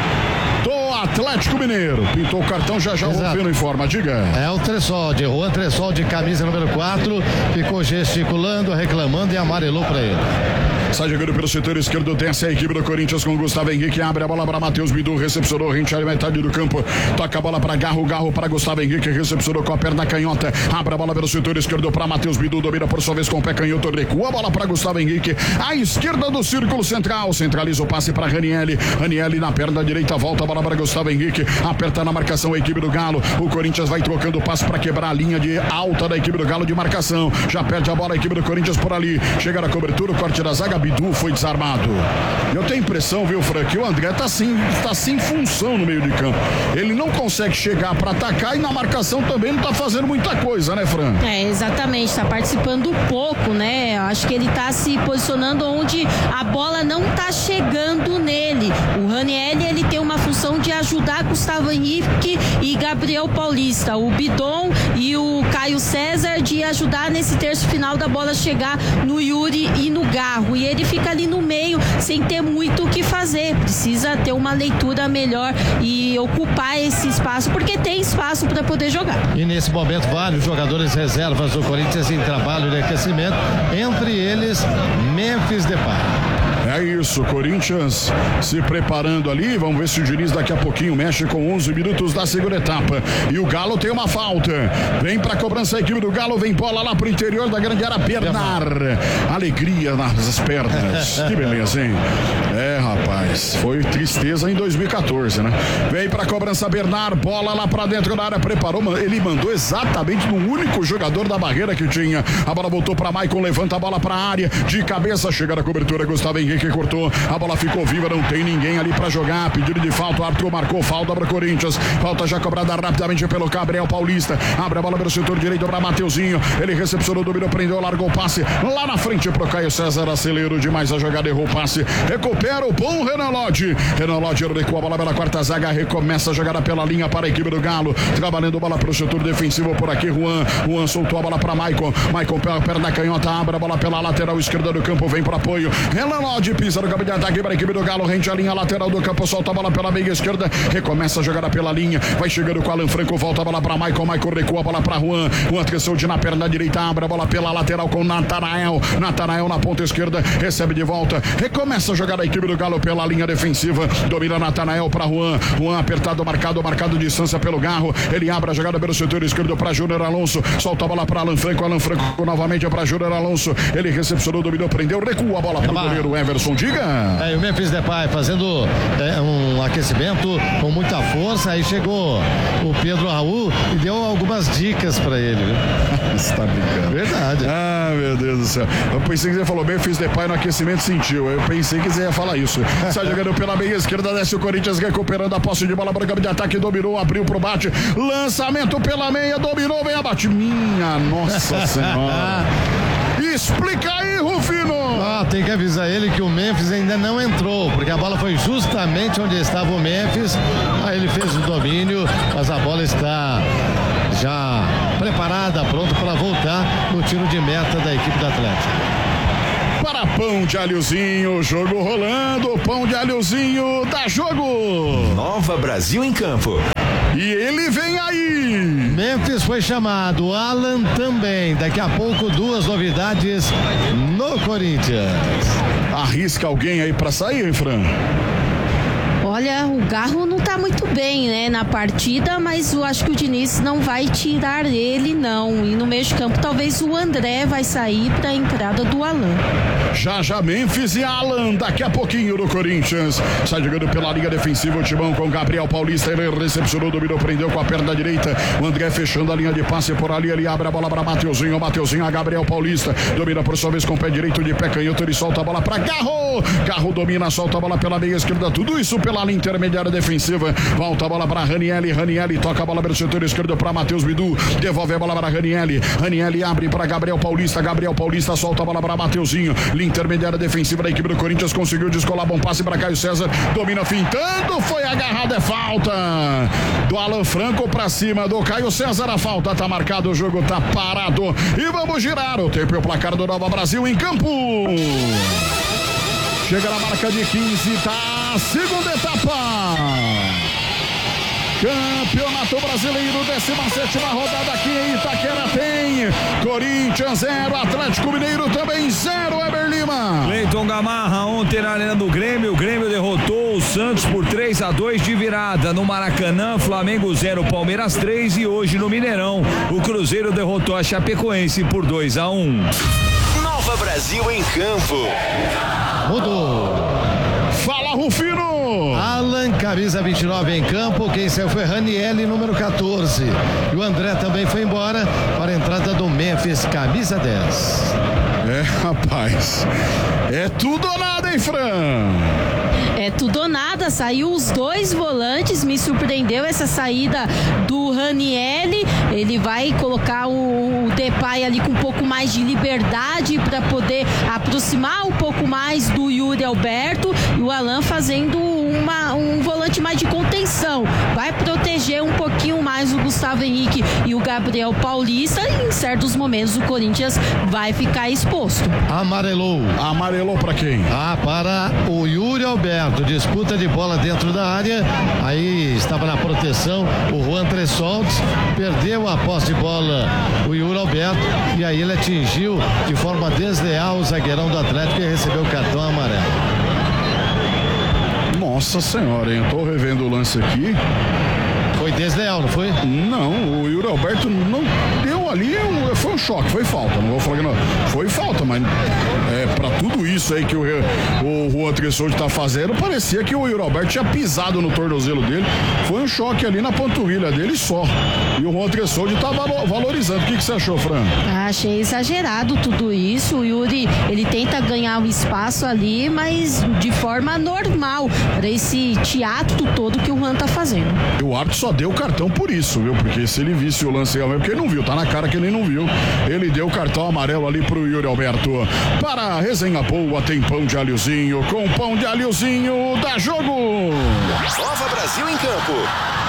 do Atlético Mineiro. Pintou o cartão, já o Rufino informa, diga. É o Tressol, de Juan Tressol, de camisa número 4, ficou gesticulando, reclamando e amarelou para ele. Sai jogando pelo setor esquerdo, desce a equipe do Corinthians com Gustavo Henrique, abre a bola para Matheus Bidu, recepcionou, rente à metade do campo, toca a bola para Garro, Garro para Gustavo Henrique, recepcionou com a perna canhota, abre a bola pelo setor esquerdo para Matheus Bidu, domina por sua vez com o pé canhoto, recua a bola para Gustavo Henrique, à esquerda do círculo central, centraliza o passe para Ranielli, Ranielli na perna direita, volta a bola para Gustavo Henrique, aperta na marcação a equipe do Galo, o Corinthians vai trocando o passe para quebrar a linha de alta da equipe do Galo de marcação, já perde a bola a equipe do Corinthians por ali, chega na cobertura, o corte da zaga, Bidu foi desarmado. Eu tenho a impressão, viu, Frank, que o André tá sem função no meio de campo. Ele não consegue chegar para atacar e na marcação também não tá fazendo muita coisa, né, Fran? É, exatamente, tá participando pouco, né? Eu acho que ele tá se posicionando onde a bola não tá chegando nele. O Ranielli, ele tem uma função de ajudar Gustavo Henrique e Gabriel Paulista. O Bidon e o Caio César de ajudar nesse terço final da bola chegar no Yuri e no Garro. E ele fica ali no meio sem ter muito o que fazer. Precisa ter uma leitura melhor e ocupar esse espaço, porque tem espaço para poder jogar. E nesse momento, vários jogadores reservas do Corinthians em trabalho de aquecimento, entre eles Memphis Depay. É isso, Corinthians se preparando ali, vamos ver se o Diniz daqui a pouquinho mexe com 11 minutos da segunda etapa, e o Galo tem uma falta, vem pra cobrança a equipe do Galo, vem bola lá pro interior da grande área, Bernard, alegria nas pernas, que beleza, hein? É, rapaz, foi tristeza em 2014, né? Vem pra cobrança Bernard, bola lá pra dentro da área, preparou, ele mandou exatamente no único jogador da barreira que tinha, a bola voltou pra Maicon, levanta a bola pra área, de cabeça, chega na cobertura, Gustavo Henrique cortou, a bola ficou viva, não tem ninguém ali pra jogar, pedido de falta, o árbitro marcou falta para o Corinthians, falta já cobrada rapidamente pelo Gabriel Paulista, abre a bola pelo setor direito para Mateuzinho, ele recepcionou, dominou, prendeu, largou o passe, lá na frente pro Caio César, acelerou demais a jogada, errou o passe, recupera o bom Renan Lodge recua a bola pela quarta zaga, recomeça a jogada pela linha para a equipe do Galo, trabalhando a bola pro setor defensivo por aqui, Juan soltou a bola para Maicon pela perna canhota, abre a bola pela lateral esquerda do campo, vem pro apoio, Renan Lodge de pisa no campo de ataque para a equipe do Galo, rente a linha lateral do campo, solta a bola pela meia esquerda, recomeça a jogada pela linha, vai chegando com Alan Franco, volta a bola para Maicon recua a bola para Juan cresceu de na perna direita, abre a bola pela lateral com Natanael na ponta esquerda, recebe de volta, recomeça a jogada a equipe do Galo pela linha defensiva, domina Natanael para Juan apertado, marcado distância pelo Garro, ele abre a jogada pelo setor esquerdo para Júnior Alonso, solta a bola para Alan Franco novamente para Júnior Alonso, ele recepcionou, dominou, prendeu, recua a bola para o goleiro Everson, diga. O Memphis Depay fazendo um aquecimento com muita força, aí chegou o Pedro Raul e deu algumas dicas para ele, viu? Você tá brincando. Verdade. Meu Deus do céu. Eu pensei que você falou bem, fiz Depay no aquecimento, sentiu. Eu pensei que você ia falar isso. Sai jogando pela meia esquerda, desce o Corinthians recuperando a posse de bola para o campo de ataque, dominou, abriu pro bate, lançamento pela meia, dominou, vem abate. Minha nossa senhora. Explica aí, Rufino. Tem que avisar ele que o Memphis ainda não entrou, porque a bola foi justamente onde estava o Memphis. Aí ele fez o domínio, mas a bola está já preparada, pronta para voltar no tiro de meta da equipe do Atlético. Para Pão de Alhozinho, jogo rolando, Pão de Alhozinho, dá jogo. Nova Brasil em campo. E ele vem aí. Memphis foi chamado, Alan também. Daqui a pouco 2 novidades no Corinthians. Arrisca alguém aí para sair, hein, Fran? Olha, o Garro não tá muito bem, né, na partida, mas eu acho que o Diniz não vai tirar ele, não. E no meio de campo, talvez o André vai sair para a entrada do Alan. Já Memphis e Alan, daqui a pouquinho no Corinthians. Sai jogando pela linha defensiva o Timão com Gabriel Paulista, ele recepcionou, dominou, prendeu com a perna direita. O André fechando a linha de passe por ali, ele abre a bola para Mateuzinho a Gabriel Paulista, domina por sua vez com o pé direito, de pé canhoto, ele solta a bola para Garro domina, solta a bola pela meia esquerda, tudo isso pela linha intermediária defensiva, volta a bola para Ranielli, toca a bola pelo setor esquerdo para Matheus Bidu, devolve a bola para Ranielli abre para Gabriel Paulista solta a bola para Mateuzinho, linha intermediária defensiva da equipe do Corinthians, conseguiu descolar, bom passe para Caio César, domina fintando, foi agarrado, é falta do Alan Franco para cima do Caio César, a falta tá marcado, o jogo tá parado e vamos girar o tempo e o placar do Nova Brasil em campo. Chega na marca de 15, tá a segunda etapa. Campeonato Brasileiro, 17ª rodada aqui em Itaquera tem Corinthians 0, Atlético Mineiro também 0, Eber Lima. Cleiton Gamarra ontem na arena do Grêmio, o Grêmio derrotou o Santos por 3-2 de virada. No Maracanã, Flamengo 0, Palmeiras 3 e hoje no Mineirão, o Cruzeiro derrotou a Chapecoense por 2-1. Nova Brasil em campo. Mudou. Fala, Rufino. Alan, camisa 29 em campo. Quem saiu foi Ranielli, número 14. E o André também foi embora para a entrada do Memphis, camisa 10. Rapaz, é tudo ou nada, hein, Fran? É tudo ou nada, saiu os 2 volantes, me surpreendeu essa saída do Ranielli, ele vai colocar o Depay ali com um pouco mais de liberdade para poder aproximar um pouco mais do Yuri Alberto, e o Alan fazendo um volante mais de contenção, vai proteger um pouquinho mais o Gustavo Henrique e o Gabriel Paulista, e em certos momentos o Corinthians vai ficar exposto. Amarelou para quem? Para o Yuri Alberto, disputa de bola dentro da área, aí estava na proteção o Juan Tressoltes, perdeu a posse de bola o Yuri Alberto, e aí ele atingiu de forma desleal o zagueirão do Atlético e recebeu o cartão amarelo. Nossa senhora, hein? Eu tô revendo o lance aqui. Foi desleal, não foi? Não, o Yuri Alberto não deu ali, foi um choque, foi falta, não vou falar que não, foi falta, mas pra tudo isso aí que o Juan Tressoldi tá fazendo, parecia que o Yuri Alberto tinha pisado no tornozelo dele, foi um choque ali na panturrilha dele só, e o Juan Tressoldi tá valorizando. O que você achou, Fran? Achei exagerado tudo isso, o Yuri, ele tenta ganhar o espaço ali, mas de forma normal, para esse teatro todo que o Juan tá fazendo. O árbitro só deu o cartão por isso, viu? Porque se ele visse o lance realmente, porque ele não viu, tá na cara que ele não viu. Ele deu o cartão amarelo ali pro Yuri Alberto. Para a resenha boa, tem Pão de Alhozinho. Com Pão de Alhozinho, dá jogo! Nova Brasil em campo.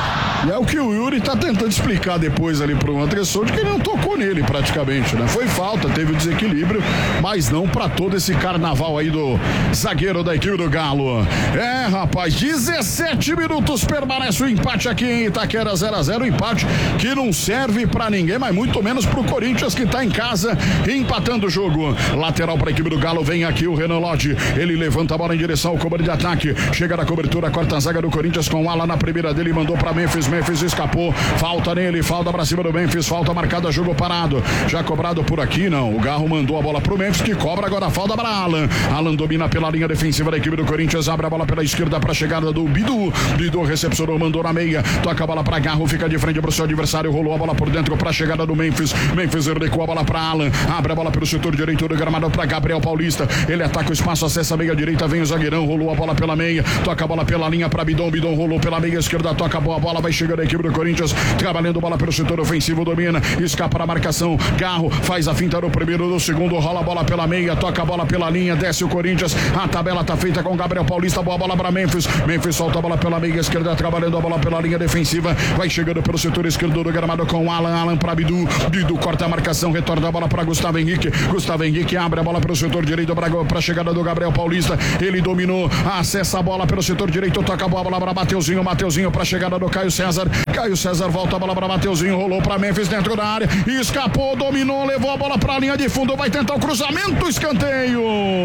E é o que o Yuri tá tentando explicar depois ali pro Andressou, de que ele não tocou nele praticamente, né? Foi falta, teve o desequilíbrio, mas não pra todo esse carnaval aí do zagueiro da equipe do Galo. É, rapaz, 17 minutos permanece o empate aqui em Itaquera, 0-0, empate que não serve pra ninguém, mas muito menos pro Corinthians, que tá em casa empatando o jogo. Lateral pra equipe do Galo, vem aqui o Renan Lodge, ele levanta a bola em direção ao cobertura de ataque, chega na cobertura, corta a zaga do Corinthians com o Ala na primeira dele, mandou pra Memphis escapou, falta nele, falta pra cima do Memphis, falta marcada, jogo parado, já cobrado por aqui, não, o Garro mandou a bola pro Memphis, que cobra agora, falta para Alan domina pela linha defensiva da equipe do Corinthians, abre a bola pela esquerda pra chegada do Bidu recepcionou, mandou na meia, toca a bola pra Garro, fica de frente pro seu adversário, rolou a bola por dentro pra chegada do Memphis recuou a bola pra Alan, abre a bola pelo setor direito do gramado pra Gabriel Paulista, ele ataca o espaço, acessa a meia direita, vem o zagueirão, rolou a bola pela meia, toca a bola pela linha pra Bidon rolou pela meia esquerda, toca a bola, vai chegando a equipe do Corinthians, trabalhando bola pelo setor ofensivo, domina, escapa na marcação, Garro faz a finta no primeiro, no segundo, rola a bola pela meia, toca a bola pela linha, desce o Corinthians, a tabela tá feita com Gabriel Paulista, boa bola pra Memphis solta a bola pela meia esquerda, trabalhando a bola pela linha defensiva, vai chegando pelo setor esquerdo do gramado com Alan pra Bidu corta a marcação, retorna a bola pra Gustavo Henrique abre a bola pelo setor direito pra chegada do Gabriel Paulista, ele dominou, acessa a bola pelo setor direito, toca a bola pra Mateuzinho pra chegada do Caio César volta a bola pra Mateuzinho, rolou pra Memphis dentro da área, escapou, dominou, levou a bola pra linha de fundo, vai tentar o cruzamento, escanteio,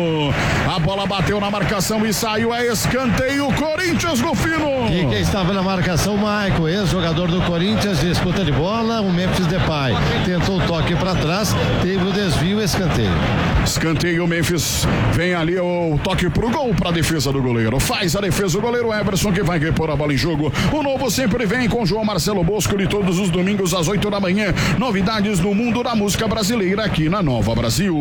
a bola bateu na marcação e saiu, é escanteio, Corinthians no fino. E quem estava na marcação, Maicon, ex-jogador do Corinthians, disputa de bola, o Memphis Depay tentou o toque pra trás, teve o desvio, escanteio, Memphis vem ali o toque pro gol, pra defesa do goleiro, faz a defesa o goleiro Everson, que vai repor a bola em jogo. O Novo sempre vem com João Marcelo Bosco, de todos os domingos às 8 da manhã, novidades no mundo da música brasileira aqui na Nova Brasil.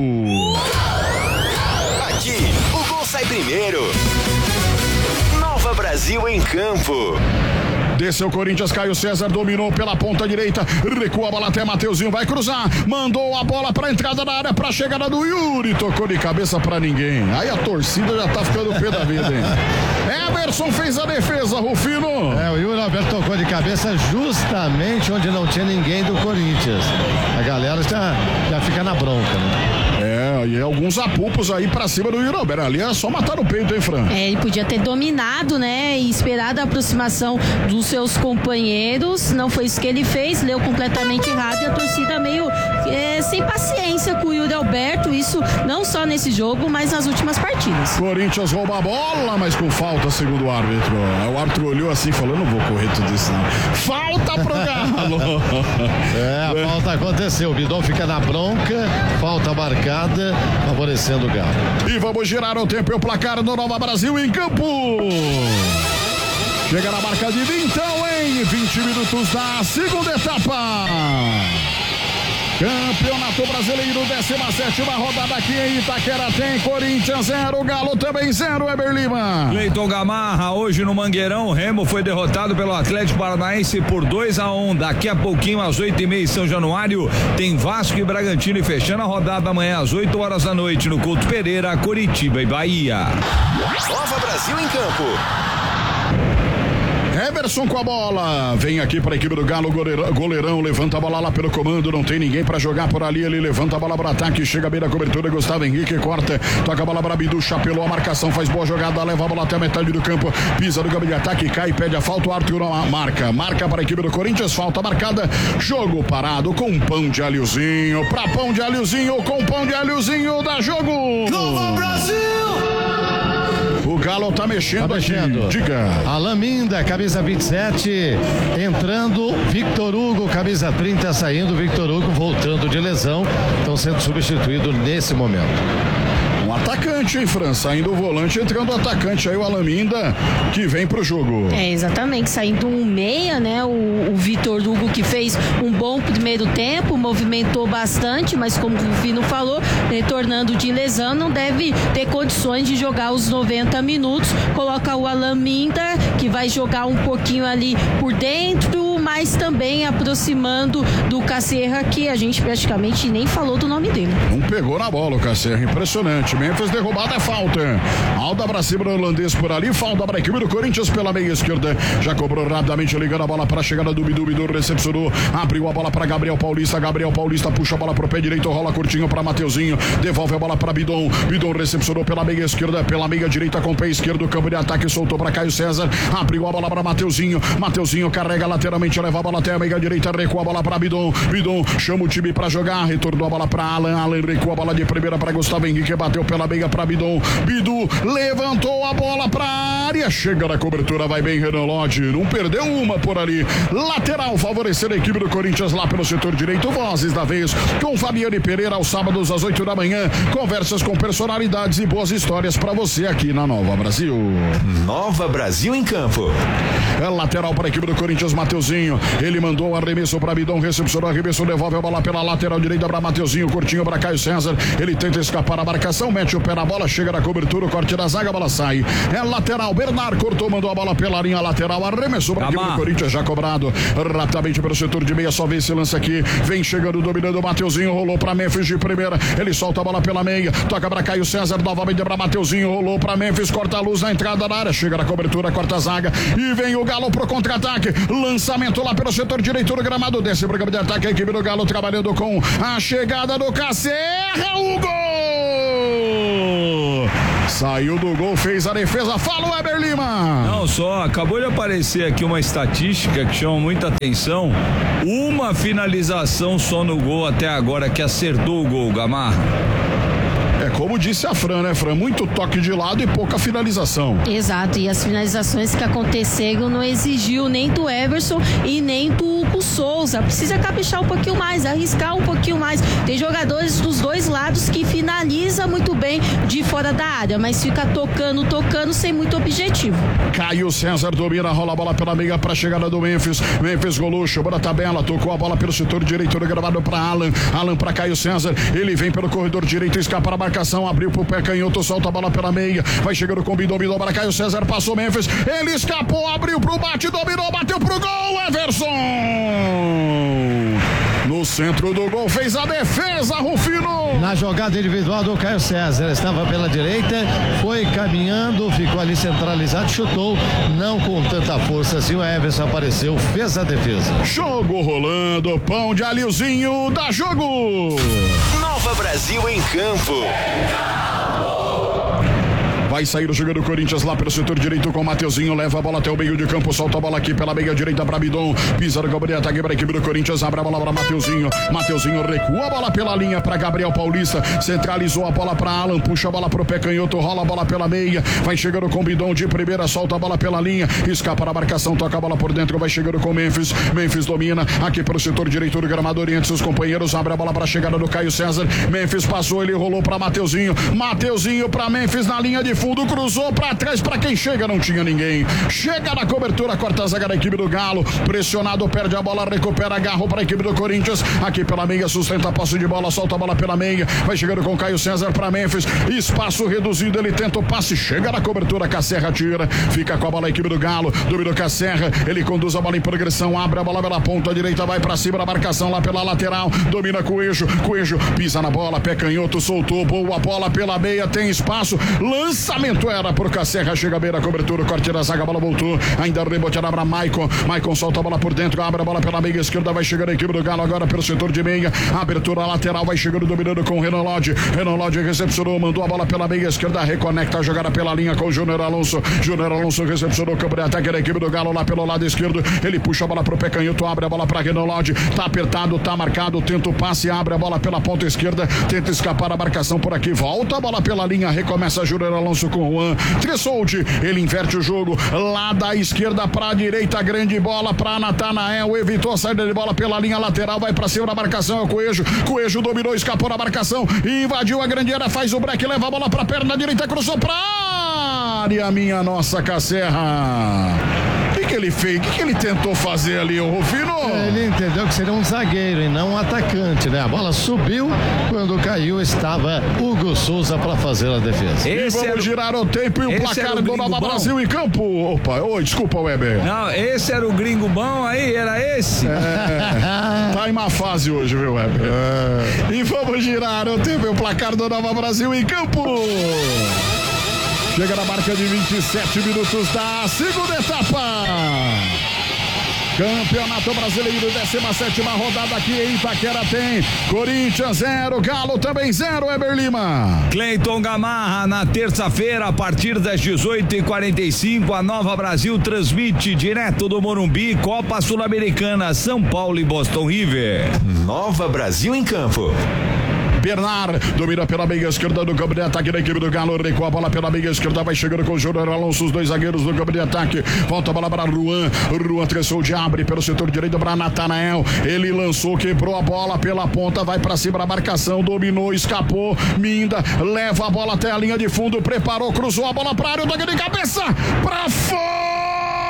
Aqui o gol sai primeiro. Nova Brasil em campo. Desceu o Corinthians, Caio César dominou pela ponta direita, recua a bola até Mateuzinho, vai cruzar, mandou a bola pra entrada da área, pra chegada do Yuri, tocou de cabeça pra ninguém. Aí a torcida já tá ficando pé da vida, hein? Emerson fez a defesa, Rufino. O Yuri Alberto tocou de cabeça justamente onde não tinha ninguém do Corinthians. A galera já fica na bronca, né? E alguns apupos aí pra cima do Yuri Alberto. Ali é só matar no peito, hein, Fran? Ele podia ter dominado, né? E esperado a aproximação dos seus companheiros. Não foi isso que ele fez, leu completamente errado e a torcida meio sem paciência com o Yuri Alberto. Isso não só nesse jogo, mas nas últimas partidas. Corinthians rouba a bola, mas com falta, segundo o árbitro. O árbitro olhou assim e falou: não vou correr tudo isso, não. Falta pro Galo. A falta aconteceu. O Bidon fica na bronca, falta marcada, favorecendo o Galo. E vamos girar o tempo e o placar do Nova Brasil em campo. Chega na marca de 20, então, em 20 minutos da segunda etapa. Campeonato Brasileiro, 17ª rodada aqui em Itaquera, tem Corinthians 0, Galo também 0, Eber Lima. Cleiton Gamarra, hoje no Mangueirão, o Remo foi derrotado pelo Atlético Paranaense por 2-1. Daqui a pouquinho, às 8h30 em São Januário, tem Vasco e Bragantino, e fechando a rodada amanhã às 8 horas da noite no Couto Pereira, Coritiba e Bahia. Nova Brasil em campo. Emerson com a bola, vem aqui para a equipe do Galo, goleirão, levanta a bola lá pelo comando, não tem ninguém para jogar por ali, ele levanta a bola para ataque, chega bem da cobertura, Gustavo Henrique corta, toca a bola para Bidu, chapelou a marcação, faz boa jogada, leva a bola até a metade do campo, pisa no campo de ataque, cai, pede a falta, o Arthur marca para a equipe do Corinthians, falta marcada, jogo parado com pão de alhozinho, para pão de alhozinho, com pão de alhozinho, dá jogo! Nova Brasil! O Galo tá mexendo. Diga. Alan Minda, camisa 27, entrando. Victor Hugo, camisa 30, saindo. Victor Hugo voltando de lesão. Estão sendo substituídos nesse momento. Um atacante, hein, Fran? Saindo o volante, entrando o atacante aí, o Alaminda, que vem pro jogo. Exatamente, saindo um meia, né? O Vitor Hugo, que fez um bom primeiro tempo, movimentou bastante, mas como o Vino falou, retornando de lesão, não deve ter condições de jogar os 90 minutos. Coloca o Alaminda, que vai jogar um pouquinho ali por dentro, mas também aproximando do Cacerra, que a gente praticamente nem falou do nome dele. Não pegou na bola o Cacerra, impressionante. Memphis derrubada, é falta. Alda pra cima do holandês por ali, falta para a equipe do Corinthians pela meia esquerda. Já cobrou rapidamente, ligando a bola para a chegada do Bidu, recepcionou, abriu a bola para Gabriel Paulista puxa a bola pro pé direito, rola curtinho para Mateuzinho, devolve a bola para Bidon recepcionou pela meia esquerda, pela meia direita com o pé esquerdo, campo de ataque, soltou para Caio César, abriu a bola para Mateuzinho carrega lateralmente, leva a bola até a meia direita, recua a bola para Bidon chama o time para jogar, retornou a bola para Alan recua a bola de primeira para Gustavo Henrique, bateu pela meia para Bidu levantou a bola para área, chega na cobertura, vai bem Renan Lodge, não perdeu uma por ali, lateral favorecendo a equipe do Corinthians lá pelo setor direito. Vozes da vez com Fabiane Pereira aos sábados às 8 da manhã, conversas com personalidades e boas histórias para você aqui na Nova Brasil. Nova Brasil em campo. É lateral para a equipe do Corinthians, Mateuzinho, ele mandou o arremesso para Bidon, recepcionou, arremesso, devolve a bola pela lateral direita para Mateuzinho, curtinho para Caio César, ele tenta escapar a marcação, mete o pé na bola, chega na cobertura, o corte da zaga, a bola sai, é lateral, Bernard cortou, mandou a bola pela linha lateral, arremessou para a equipe do Corinthians, já cobrado rapidamente pelo setor de meia, só vê esse lance aqui, vem chegando, dominando o Mateuzinho, rolou para Memphis de primeira, ele solta a bola pela meia, toca para Caio César, novamente para Mateuzinho, rolou para Memphis, corta a luz na entrada da área, chega na cobertura, corta a zaga e vem o Galo pro contra-ataque, lançamento lá pelo setor direito do gramado, desse programa de ataque, a equipe do Galo trabalhando com a chegada do Cacerra, o gol! Saiu do gol, fez a defesa, fala o Weber Lima. Não, só acabou de aparecer aqui uma estatística que chama muita atenção, uma finalização só no gol até agora que acertou o gol, Gamarra. É como disse a Fran, né, Fran? Muito toque de lado e pouca finalização. Exato, e as finalizações que aconteceram não exigiu nem do Everson e nem do Hugo Souza. Precisa caprichar um pouquinho mais, arriscar um pouquinho mais. Tem jogadores dos dois lados que finaliza muito bem de fora da área, mas fica tocando sem muito objetivo. Caio César domina, rola a bola pela meia para a chegada do Memphis. Memphis golou, chegou na tabela, tocou a bola pelo setor direito do gramado para Alan para Caio César. Ele vem pelo corredor direito, escapa a marcação, abriu pro pé canhoto, solta a bola pela meia, vai chegando com o Bidon para Caio César, passou Memphis, ele escapou, abriu pro bate, dominou, bateu pro gol, Everson! No centro do gol, fez a defesa, Rufino! Na jogada individual do Caio César, estava pela direita, foi caminhando, ficou ali centralizado, chutou, não com tanta força assim, o Everson apareceu, fez a defesa. Jogo rolando, pão de alhozinho, dá jogo! Nova Brasil em campo. Vai sair o jogador do Corinthians lá pelo setor direito com o Mateuzinho, leva a bola até o meio de campo, solta a bola aqui pela meia direita para Bidon, pisa no Gabriel, ataque para a equipe do Corinthians, abre a bola para Mateuzinho recua a bola pela linha para Gabriel Paulista, centralizou a bola para Alan, puxa a bola pro pé canhoto, rola a bola pela meia, vai chegando com o Bidon de primeira, solta a bola pela linha, escapa na marcação, toca a bola por dentro, vai chegando com o Memphis domina aqui pelo setor direito do gramado, orienta seus companheiros, abre a bola para a chegada do Caio César, Memphis passou, ele rolou para Mateuzinho para Memphis na linha de fundo, cruzou pra trás, pra quem chega não tinha ninguém, chega na cobertura, corta a zaga da equipe do Galo, pressionado, perde a bola, recupera, agarrou pra equipe do Corinthians, aqui pela meia, sustenta a posse de bola, solta a bola pela meia, vai chegando com Caio César pra Memphis, espaço reduzido, ele tenta o passe, chega na cobertura, Cacerra tira, fica com a bola a equipe do Galo, dominou Cacerra, ele conduz a bola em progressão, abre a bola pela ponta direita, vai pra cima da marcação lá pela lateral, domina Coelho pisa na bola, pé canhoto, soltou, boa bola pela meia, tem espaço, lançamento era por Cacerra, chega bem na cobertura, corte da zaga, a bola voltou, ainda reboteada para Maicon solta a bola por dentro, abre a bola pela meia esquerda, vai chegando a equipe do Galo agora pelo setor de meia, abertura lateral, vai chegando, dominando com o Renan Lodge recepcionou, mandou a bola pela meia esquerda, reconecta a jogada pela linha com o Júnior Alonso recepcionou o campo de ataque da equipe do Galo lá pelo lado esquerdo, ele puxa a bola pro pé canhoto, abre a bola para Renan Lodge, tá apertado, tá marcado, tenta o passe, abre a bola pela ponta esquerda, tenta escapar a marcação por aqui, volta a bola pela linha, recomeça Júnior Alonso com o Juan Tressoldi, ele inverte o jogo lá da esquerda pra direita, grande bola pra Natanael, evitou a saída de bola pela linha lateral, vai pra cima da marcação, é o Coelho dominou, escapou da marcação, invadiu a grande área, faz o break, leva a bola pra perna direita, cruzou pra área, minha nossa Cacerra. ele fez? O que ele tentou fazer ali, o Rufino? Ele entendeu que seria um zagueiro e não um atacante, né? A bola subiu, quando caiu estava Hugo Souza para fazer a defesa. E vamos girar o tempo e o placar do Nova Brasil em campo. Opa, desculpa, Weber. Não, esse era o gringo bom aí, era esse? Tá em má fase hoje, viu, Weber? E vamos girar o tempo e o placar do Nova Brasil em campo. Chega na marca de 27 minutos da segunda etapa. Campeonato Brasileiro, 17ª rodada aqui em Itaquera tem Corinthians 0, Galo também 0, Weber Lima. Cleiton Gamarra, na terça-feira, a partir das 18h45, a Nova Brasil transmite direto do Morumbi, Copa Sul-Americana, São Paulo e Boston River. Nova Brasil em campo. Bernard domina pela meia esquerda do campo de ataque da equipe do Galo, recua a bola pela meia esquerda, vai chegando com o Júnior Alonso, os dois zagueiros do campo de ataque, volta a bola para Ruan atravessou de abre pelo setor direito para Natanael, ele lançou, quebrou a bola pela ponta, vai para cima da marcação, dominou, escapou, Minda, leva a bola até a linha de fundo, preparou, cruzou a bola para a área, toque de cabeça, para fora!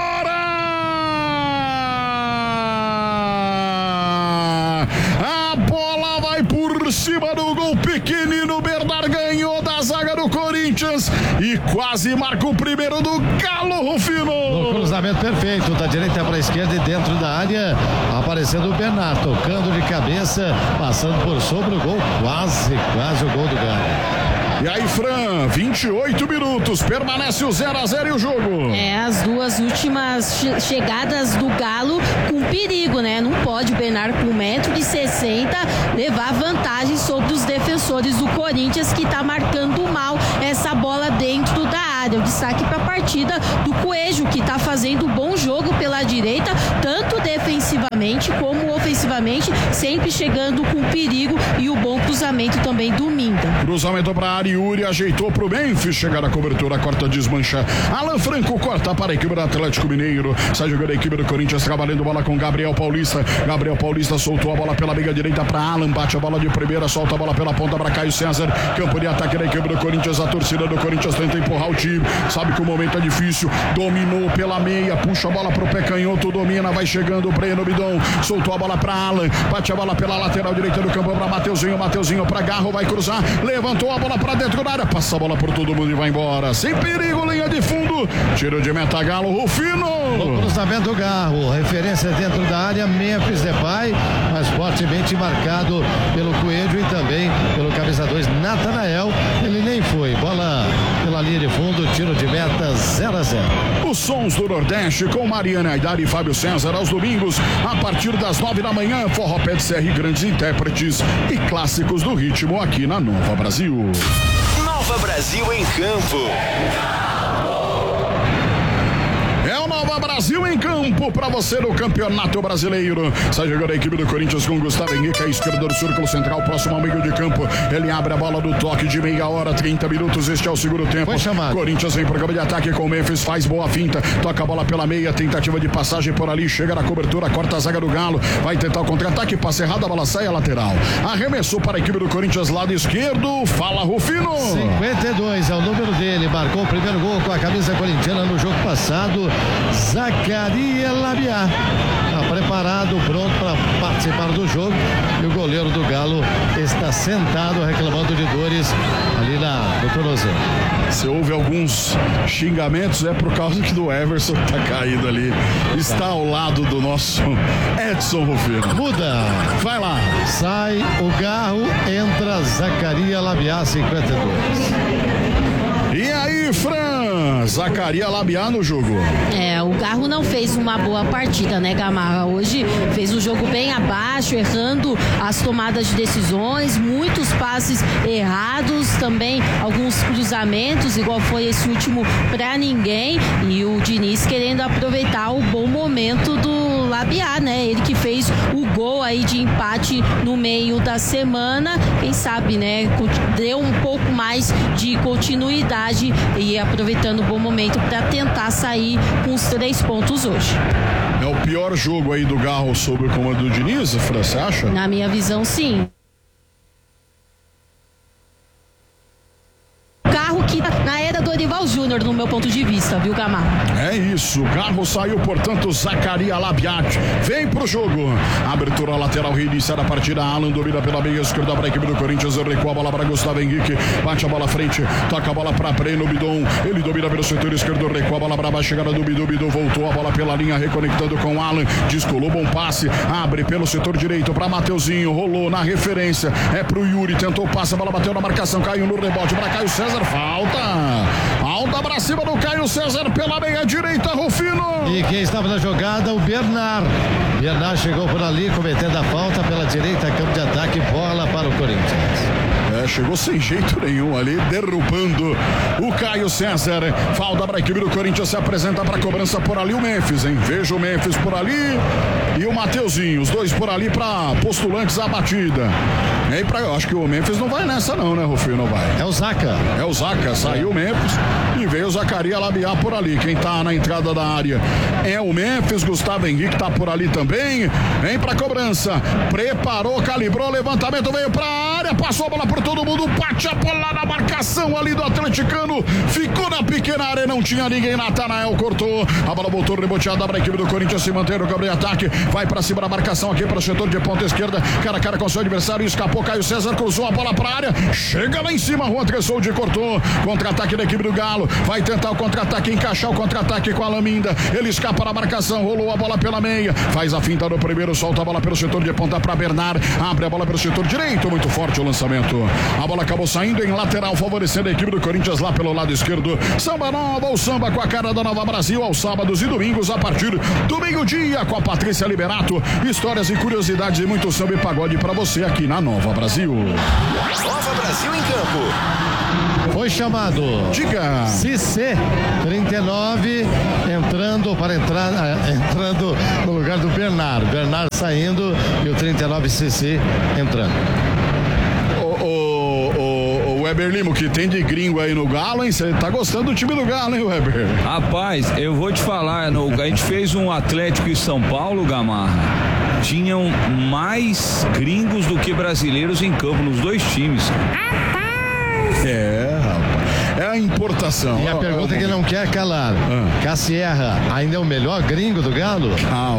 A bola vai por cima do gol pequenino, Bernard ganhou da zaga do Corinthians e quase marca o primeiro do Galo, Rufino. No cruzamento perfeito, da direita para a esquerda e dentro da área, aparecendo o Bernard, tocando de cabeça, passando por sobre o gol, quase o gol do Galo. E aí, Fran, 28 minutos, permanece o 0-0 e o jogo. As duas últimas chegadas do Galo com perigo, né? Não pode o Bernard com 1,60 m levar vantagem sobre os defensores do Corinthians, que tá marcando mal essa bola dentro da área. O destaque para a partida do Coelho, que tá fazendo um bom jogo pela direita, tanto defensivamente como ofensivamente, sempre chegando com perigo, e o bom cruzamento também do Minda. Cruzamento para a área, Yuri ajeitou para o Memphis, chega na cobertura, corta, desmancha. Alan Franco corta para a equipe do Atlético Mineiro, sai jogando a equipe do Corinthians, trabalhando bola com Gabriel Paulista. Gabriel Paulista soltou a bola pela meia direita para Alan, bate a bola de primeira, solta a bola pela ponta para Caio César, campo de ataque da equipe do Corinthians, a torcida do Corinthians tenta empurrar o time, sabe que o momento é difícil, dominou pela meia, puxa a bola pro pé canhoto, domina, vai chegando o Breno Bidon, soltou a bola para Alan, bate a bola pela lateral direita do campo para Mateuzinho para Garro, vai cruzar, levantou a bola para dentro da área, passa a bola por todo mundo e vai embora, sem perigo, linha de fundo, tiro de meta, Galo, Rufino. O cruzamento do Garro, referência dentro da área, Memphis Depay, mas fortemente marcado pelo Coelho e também pelo camisa 2 Natanael, ele nem foi, bola pela linha de fundo, tiro de meta 0-0. Os sons do Nordeste com Mariana Aidar e Fábio César aos domingos, a partir das 9 da manhã, Forró Pé de Serra e grandes intérpretes e clássicos do ritmo aqui na Nova Brasil. Nova Brasil em campo. É o Nova Brasil em campo para você no Campeonato Brasileiro. Sai jogando a equipe do Corinthians com Gustavo Henrique, à esquerda do círculo central, próximo ao meio de campo. Ele abre a bola do toque de meia hora, 30 minutos. Este é o segundo tempo. Foi chamado. Corinthians vem pro campo de ataque com o Memphis, faz boa finta, toca a bola pela meia, tentativa de passagem por ali, chega na cobertura, corta a zaga do Galo, vai tentar o contra-ataque, passa errado, a bola sai a lateral. Arremessou para a equipe do Corinthians, lado esquerdo. Fala, Rufino. 52 é o número dele, marcou o primeiro gol com a camisa corintiana no jogo passado. Zacaria Labiá está preparado, pronto para participar do jogo, e o goleiro do Galo está sentado reclamando de dores ali no tornozelo. Se houve alguns xingamentos, é por causa que do Everson tá caído ali, está ao lado do nosso Edson Rufino. Muda, vai lá, sai o Garro, entra Zacaria Labiá, 52. E aí, Fran, Zacaria Labiá no jogo. O Garro não fez uma boa partida, né, Gamarra? Hoje fez um jogo bem abaixo, errando as tomadas de decisões, muitos passes errados, também alguns cruzamentos, igual foi esse último pra ninguém, e o Diniz querendo aproveitar o bom momento do Labiá, né? Ele que fez o gol aí de empate no meio da semana, quem sabe, né? Deu um pouco mais de continuidade e aproveitando o bom momento para tentar sair com os 3 pontos hoje. É o pior jogo aí do Garro sob o comando do Diniz, Fran, você acha? Na minha visão, sim. Garro que na era do Dorival Júnior, no meu ponto de vista, viu, Gamarra? É isso, o carro saiu, portanto, Zacaria Labiat vem pro jogo. Abertura lateral, reiniciar a partida. Alan domina pela meia esquerda para a equipe do Corinthians, recua a bola para Gustavo Henrique, bate a bola à frente, toca a bola para Breno Bidon, ele domina pelo setor esquerdo, recua a bola para baixo, chegada do Bidon, voltou a bola pela linha, reconectando com Alan, descolou, bom passe, abre pelo setor direito para Mateuzinho, rolou na referência, é pro Yuri, tentou o passe, a bola bateu na marcação, caiu no rebote para Caio César, falta pra cima do Caio César pela meia direita, Rufino. E quem estava na jogada, o Bernard chegou por ali, cometendo a falta pela direita, campo de ataque, bola para o Corinthians. Chegou sem jeito nenhum ali, derrubando o Caio César. Falta para a equipe do Corinthians, se apresenta para cobrança por ali o Memphis, hein? Veja o Memphis por ali e o Mateuzinho, os dois por ali para postulantes à batida. Eu acho que o Memphis não vai nessa não, né, Rufino? Não vai. É o Zaca, saiu o Memphis e veio o Zacaria Labiar por ali. Quem tá na entrada da área é o Memphis, Gustavo Henrique tá por ali também. Vem pra cobrança, preparou, calibrou, levantamento, veio pra área, passou a bola por todo mundo, bate a bola na marcação ali do atleticano, ficou na pequena área, não tinha ninguém, Natanael cortou, a bola voltou reboteada para a equipe do Corinthians se manter no campo de ataque, vai pra cima da marcação aqui para o setor de ponta esquerda, cara a cara com seu adversário, escapou, Caio César cruzou a bola pra área, chega lá em cima, Juan Tressoldi cortou, contra-ataque da equipe do Galo, vai tentar o contra-ataque, encaixar o contra-ataque com a Laminda, ele escapa na marcação, rolou a bola pela meia, faz a finta no primeiro, solta a bola pelo setor de ponta para Bernard, abre a bola pelo setor direito, muito forte o lançamento, a bola acabou saindo em lateral, favorecendo a equipe do Corinthians lá pelo lado esquerdo, Samba Nova, o samba com a cara da Nova Brasil, aos sábados e domingos a partir do meio-dia, com a Patrícia Liberato, histórias e curiosidades e muito samba e pagode para você aqui na Nova Brasil. Nova Brasil em campo. Foi chamado. Diga. Cissé, 39, entrando no lugar do Bernard. Bernard saindo e o 39 Cissé entrando. O Weber Lima, que tem de gringo aí no Galo, hein? Você tá gostando do time do Galo, hein, Weber? Rapaz, eu vou te falar, a gente fez um Atlético em São Paulo, Gamarra. Tinham mais gringos do que brasileiros em campo, nos dois times. Rapaz. É a importação. E a pergunta que não quer calar. Cassierra ainda é o melhor gringo do Galo?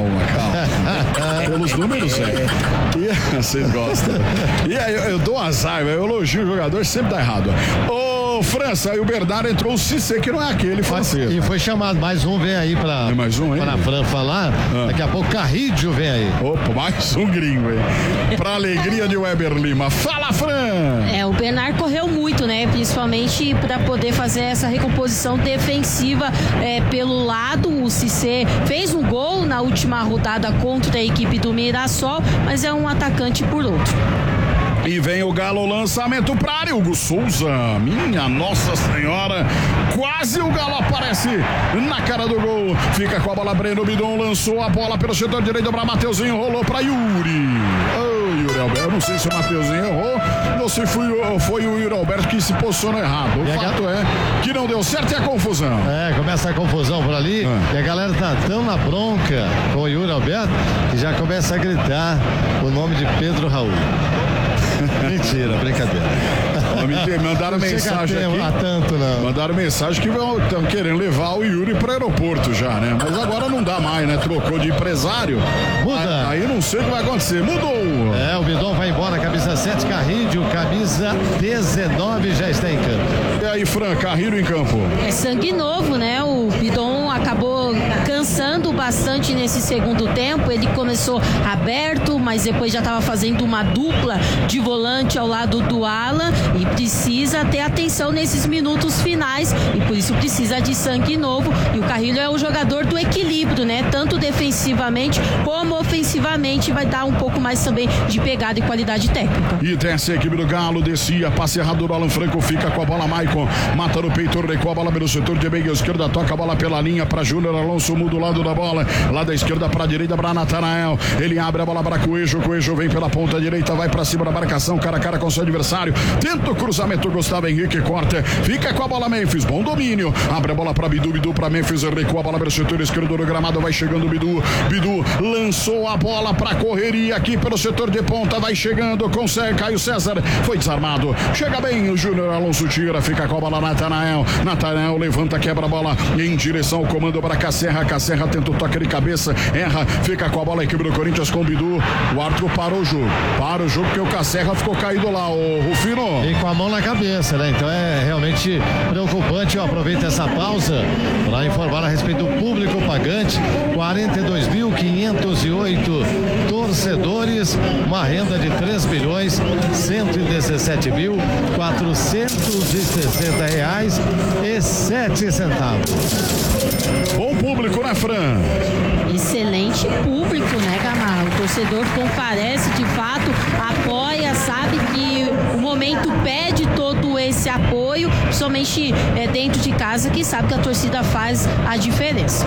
Calma. Pelos números, vocês gostam. E aí, eu dou um azar, eu elogio o jogador, sempre dá errado. França, e o Bernard entrou o Cissé, que não é aquele francês. E foi chamado, mais um vem aí pra Fran falar. Daqui a pouco Carrídio vem aí. Opa, mais um gringo, hein? Pra alegria de Weber Lima. Fala, Fran! O Bernard correu muito, né? Principalmente para poder fazer essa recomposição defensiva pelo lado. O Cissé fez um gol na última rodada contra a equipe do Mirassol, mas é um atacante por outro. E vem o Galo, lançamento para área, Hugo Souza, minha Nossa Senhora, quase o Galo aparece na cara do gol, fica com a bola, Breno Bidon lançou a bola pelo setor direito para Mateuzinho, rolou para Yuri. Yuri Alberto, eu não sei se o Mateuzinho errou, ou se foi o Yuri Alberto que se posicionou errado, o fato é que não deu certo e a confusão. Começa a confusão por ali, e a galera tá tão na bronca com o Yuri Alberto, que já começa a gritar o nome de Pedro Raul. Mentira, brincadeira. Mandaram mensagem aqui. Mandaram mensagem que estão querendo levar o Yuri para o aeroporto já, né? Mas agora não dá mais, né? Trocou de empresário. Muda. Aí não sei o que vai acontecer. Mudou. O Bidon vai embora, camisa 7, Carrídio, camisa 19 já está em campo. E aí, Fran, Carrilho em campo. É sangue novo, né? O Bidon acabou cansando bastante nesse segundo tempo. Ele começou aberto, mas depois já estava fazendo uma dupla de volante ao lado do Alan e precisa ter atenção nesses minutos finais e por isso precisa de sangue novo. E o Carrilho é o jogador do equilíbrio, né? Tanto defensivamente como ofensivamente, vai dar um pouco mais também de pegada e qualidade técnica. E desce a equipe do Galo, descia, passe errado do Alan Franco, fica com a bola Maicon, mata no peito, recua a bola pelo setor de meia esquerda, toca a bola pela linha para Júnior Alonso, muda o lado da bola. bola. Lá da esquerda para a direita para Natanael. Ele abre a bola para Coelho. Coelho vem pela ponta direita, vai para cima da marcação, cara a cara com seu adversário. Tenta o cruzamento, Gustavo Henrique corta. Fica com a bola Memphis, bom domínio. Abre a bola para Bidu, Bidu para Memphis, recua a bola para o setor esquerdo do gramado, vai chegando o Bidu. Bidu lançou a bola para correria aqui pelo setor de ponta, vai chegando, consegue, Caio César, foi desarmado. Chega bem, o Júnior Alonso tira, fica com a bola Natanael. Natanael levanta, quebra a bola em direção ao comando para Casserra. Casserra tenta o toque de cabeça, erra, fica com a bola a equipe do Corinthians com o Bidu. O árbitro parou o jogo. Para o jogo porque o Casserra ficou caído lá, o Rufino. E com a mão na cabeça, né? Então é realmente preocupante. Eu aproveito essa pausa para informar a respeito do público pagante. 42.508 torcedores, uma renda de 3.117.460 reais e 7 centavos. Bom público, né, Fran? Excelente público, né, Gamarra? O torcedor comparece, de fato, apoia, sabe que o momento pede todo esse apoio, somente dentro de casa, que sabe que a torcida faz a diferença.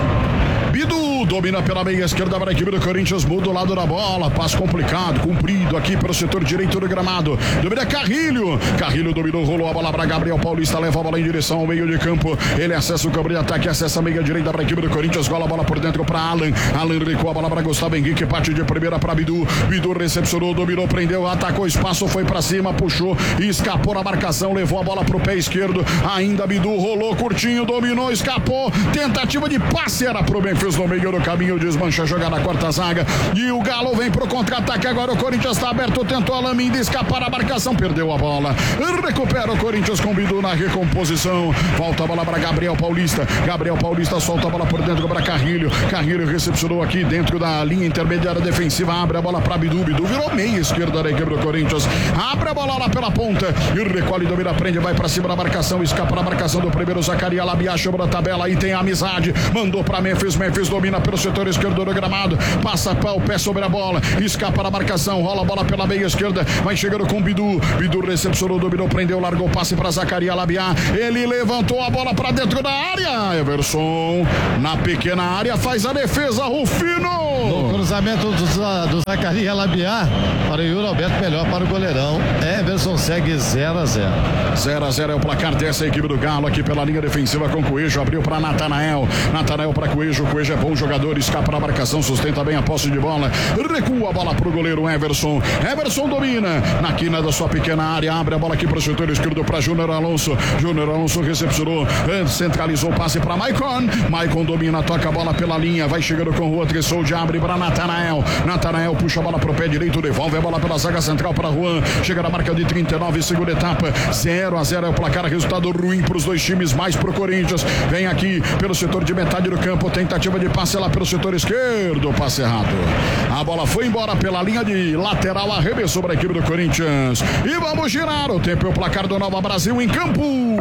Bidu domina pela meia esquerda para a equipe do Corinthians, muda o lado da bola, passe complicado, comprido aqui pelo setor direito do gramado, domina Carrilho, Carrilho dominou, rolou a bola para Gabriel Paulista, leva a bola em direção ao meio de campo, ele acessa o campo de ataque, acessa a meia direita para a equipe do Corinthians, gola a bola por dentro para Alan recua a bola para Gustavo Henrique, parte de primeira para Bidu, Bidu recepcionou, dominou, prendeu, atacou espaço, foi para cima, puxou, escapou na marcação, levou a bola pro pé esquerdo, ainda Bidu rolou curtinho, dominou, escapou, tentativa de passe era pro Memphis no meio do caminho, desmancha a jogada na quarta zaga e o Galo vem pro contra-ataque, agora o Corinthians está aberto, tentou a Laminda escapar a marcação, perdeu a bola, recupera o Corinthians com Bidu na recomposição, volta a bola para Gabriel Paulista solta a bola por dentro para Carrilho recepcionou aqui dentro da linha intermediária defensiva, abre a bola para Bidu virou meia esquerda da equipe do Corinthians, abre a bola lá pela ponta e recolhe, domina, prende, vai para cima da marcação, escapa na marcação do primeiro Zacaria Labiá, chama da tabela, aí tem a amizade, mandou para Memphis domina pelo setor esquerdo do gramado, passa o pé sobre a bola, escapa na marcação, rola a bola pela meia esquerda, vai chegando com Bidu recepcionou, dominou, prendeu, largou o passe para Zacaria Labiá, ele levantou a bola para dentro da área, Everson na pequena área faz a defesa, Rufino no cruzamento do Zacaria Labiá para o Yuri Alberto, melhor para o goleirão. Everson segue 0-0 é o placar dessa equipe do Galo aqui pela linha defensiva com Coelho, abriu para Natanael para Coelho é bom jogador, escapa na marcação, sustenta bem a posse de bola, recua a bola pro goleiro Everson domina na quina da sua pequena área, abre a bola aqui pro setor esquerdo para Júnior Alonso recepcionou, centralizou o passe para Maicon domina, toca a bola pela linha, vai chegando com o Juan Tressoldi, abre para Natanael puxa a bola pro pé direito, devolve a bola pela zaga central para Juan, chega na marca de 39, segunda etapa, 0-0 é o placar, resultado ruim pros dois times, mais pro Corinthians, vem aqui pelo setor de metade do campo, tentativa de passe lá pelo setor esquerdo, passe errado, a bola foi embora pela linha de lateral, arremessou para a equipe do Corinthians e vamos girar o tempo e o placar do Nova Brasil em campo.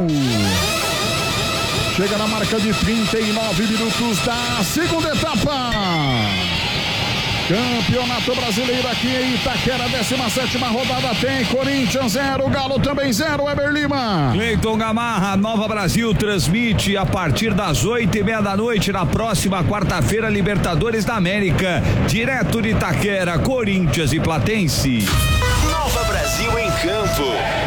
Chega na marca de 39 minutos da segunda etapa. Campeonato Brasileiro aqui em Itaquera, 17ª rodada, tem Corinthians 0, Galo também 0, Eber Lima. Cleiton Gamarra, Nova Brasil transmite a partir das 8:30 da noite na próxima quarta-feira, Libertadores da América, direto de Itaquera, Corinthians e Platense. Nova Brasil em campo.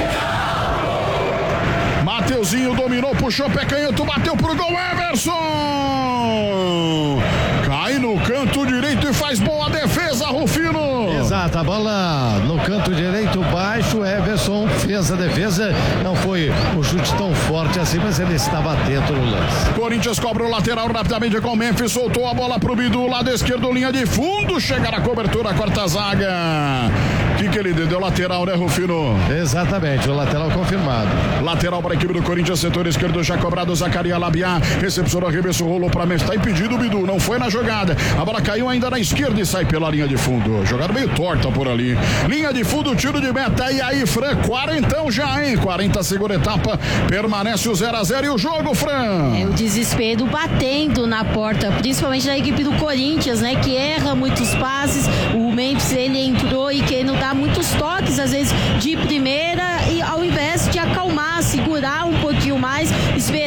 Mateuzinho dominou, puxou pé canhoto, bateu pro gol, Everson! Cai no canto direito e faz boa defesa, Rufino. Exato, a bola no canto direito baixo, Everson fez a defesa, não foi um chute tão forte assim, mas ele estava atento no lance. Corinthians cobra o lateral rapidamente com o Memphis, soltou a bola pro Bidu, lado esquerdo, linha de fundo, chega na cobertura, quarta zaga. Que ele deu lateral, né, Rufino? Exatamente, o lateral confirmado. Lateral para a equipe do Corinthians, setor esquerdo já cobrado, Zacaria Labiá, recepcionou, arremesso, rolou para Memphis, está impedido o Bidu, não foi na jogada, a bola caiu ainda na esquerda e sai pela linha de fundo, jogada meio torta por ali, linha de fundo, tiro de meta, e aí, Fran, 40 já, hein? 40 segunda etapa, permanece o 0-0 e o jogo, Fran. O desespero batendo na porta, principalmente da equipe do Corinthians, né, que erra muitos passes, o Memphis, ele entrou e querendo dar muitos toques, às vezes de primeira, e ao invés de acalmar, segurar um pouquinho mais, esperar para os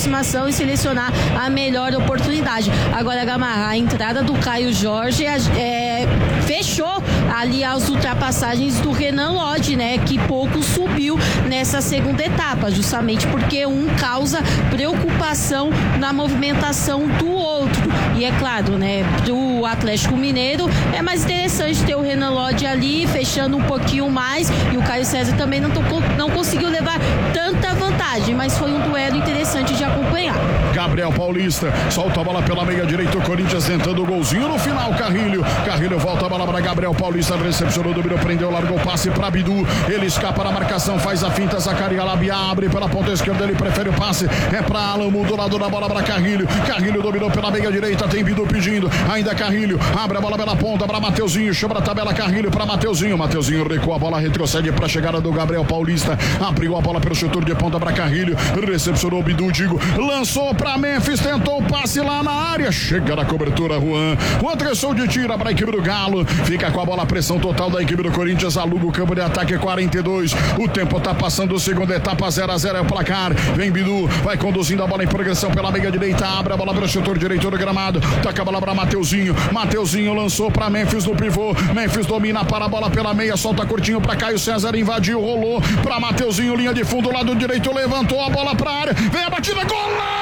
aproximação e selecionar a melhor oportunidade. Agora, Gamarra, a entrada do Caio Jorge fechou ali as ultrapassagens do Renan Lodge, né? Que pouco subiu nessa segunda etapa, justamente porque um causa preocupação na movimentação do outro. E é claro, né? Do Atlético Mineiro é mais interessante ter o Renan Lodge ali fechando um pouquinho mais, e o Caio César também não conseguiu levar tanta vantagem, mas foi um duelo interessante de acompanhar. Gabriel Paulista solta a bola pela meia direita, o Corinthians tentando o golzinho no final. Carrilho volta a bola para Gabriel Paulista, recepcionou, dominou, prendeu, largou o passe para Bidu, ele escapa na marcação, faz a finta, Zacarias Labia abre pela ponta esquerda, ele prefere o passe, é para Alamo, do lado da bola para Carrilho dominou pela meia direita, tem Bidu pedindo, ainda Carrilho, abre a bola pela ponta para Mateuzinho, chama a tabela Carrilho para Mateuzinho recua a bola, retrocede para a chegada do Gabriel Paulista, abriu a bola pelo chutor de ponta para Carrilho, recepcionou o Bidu, lançou para Memphis, tentou o passe lá na área, chega na cobertura Juan atravessou de tira para a equipe do Galo, fica com a bola, a pressão total da equipe do Corinthians, aluga o campo de ataque 42, o tempo tá passando, segunda etapa 0-0 é o placar, vem Bidu, vai conduzindo a bola em progressão pela meia direita, abre a bola para o chutor direito do gramado, toca a bola para Mateuzinho lançou para Memphis no pivô, Memphis domina para a bola pela meia, solta curtinho para Caio César, invadiu, rolou para Mateuzinho, linha de fundo, lado direito, levantou a bola para a área, vem a batida, gol!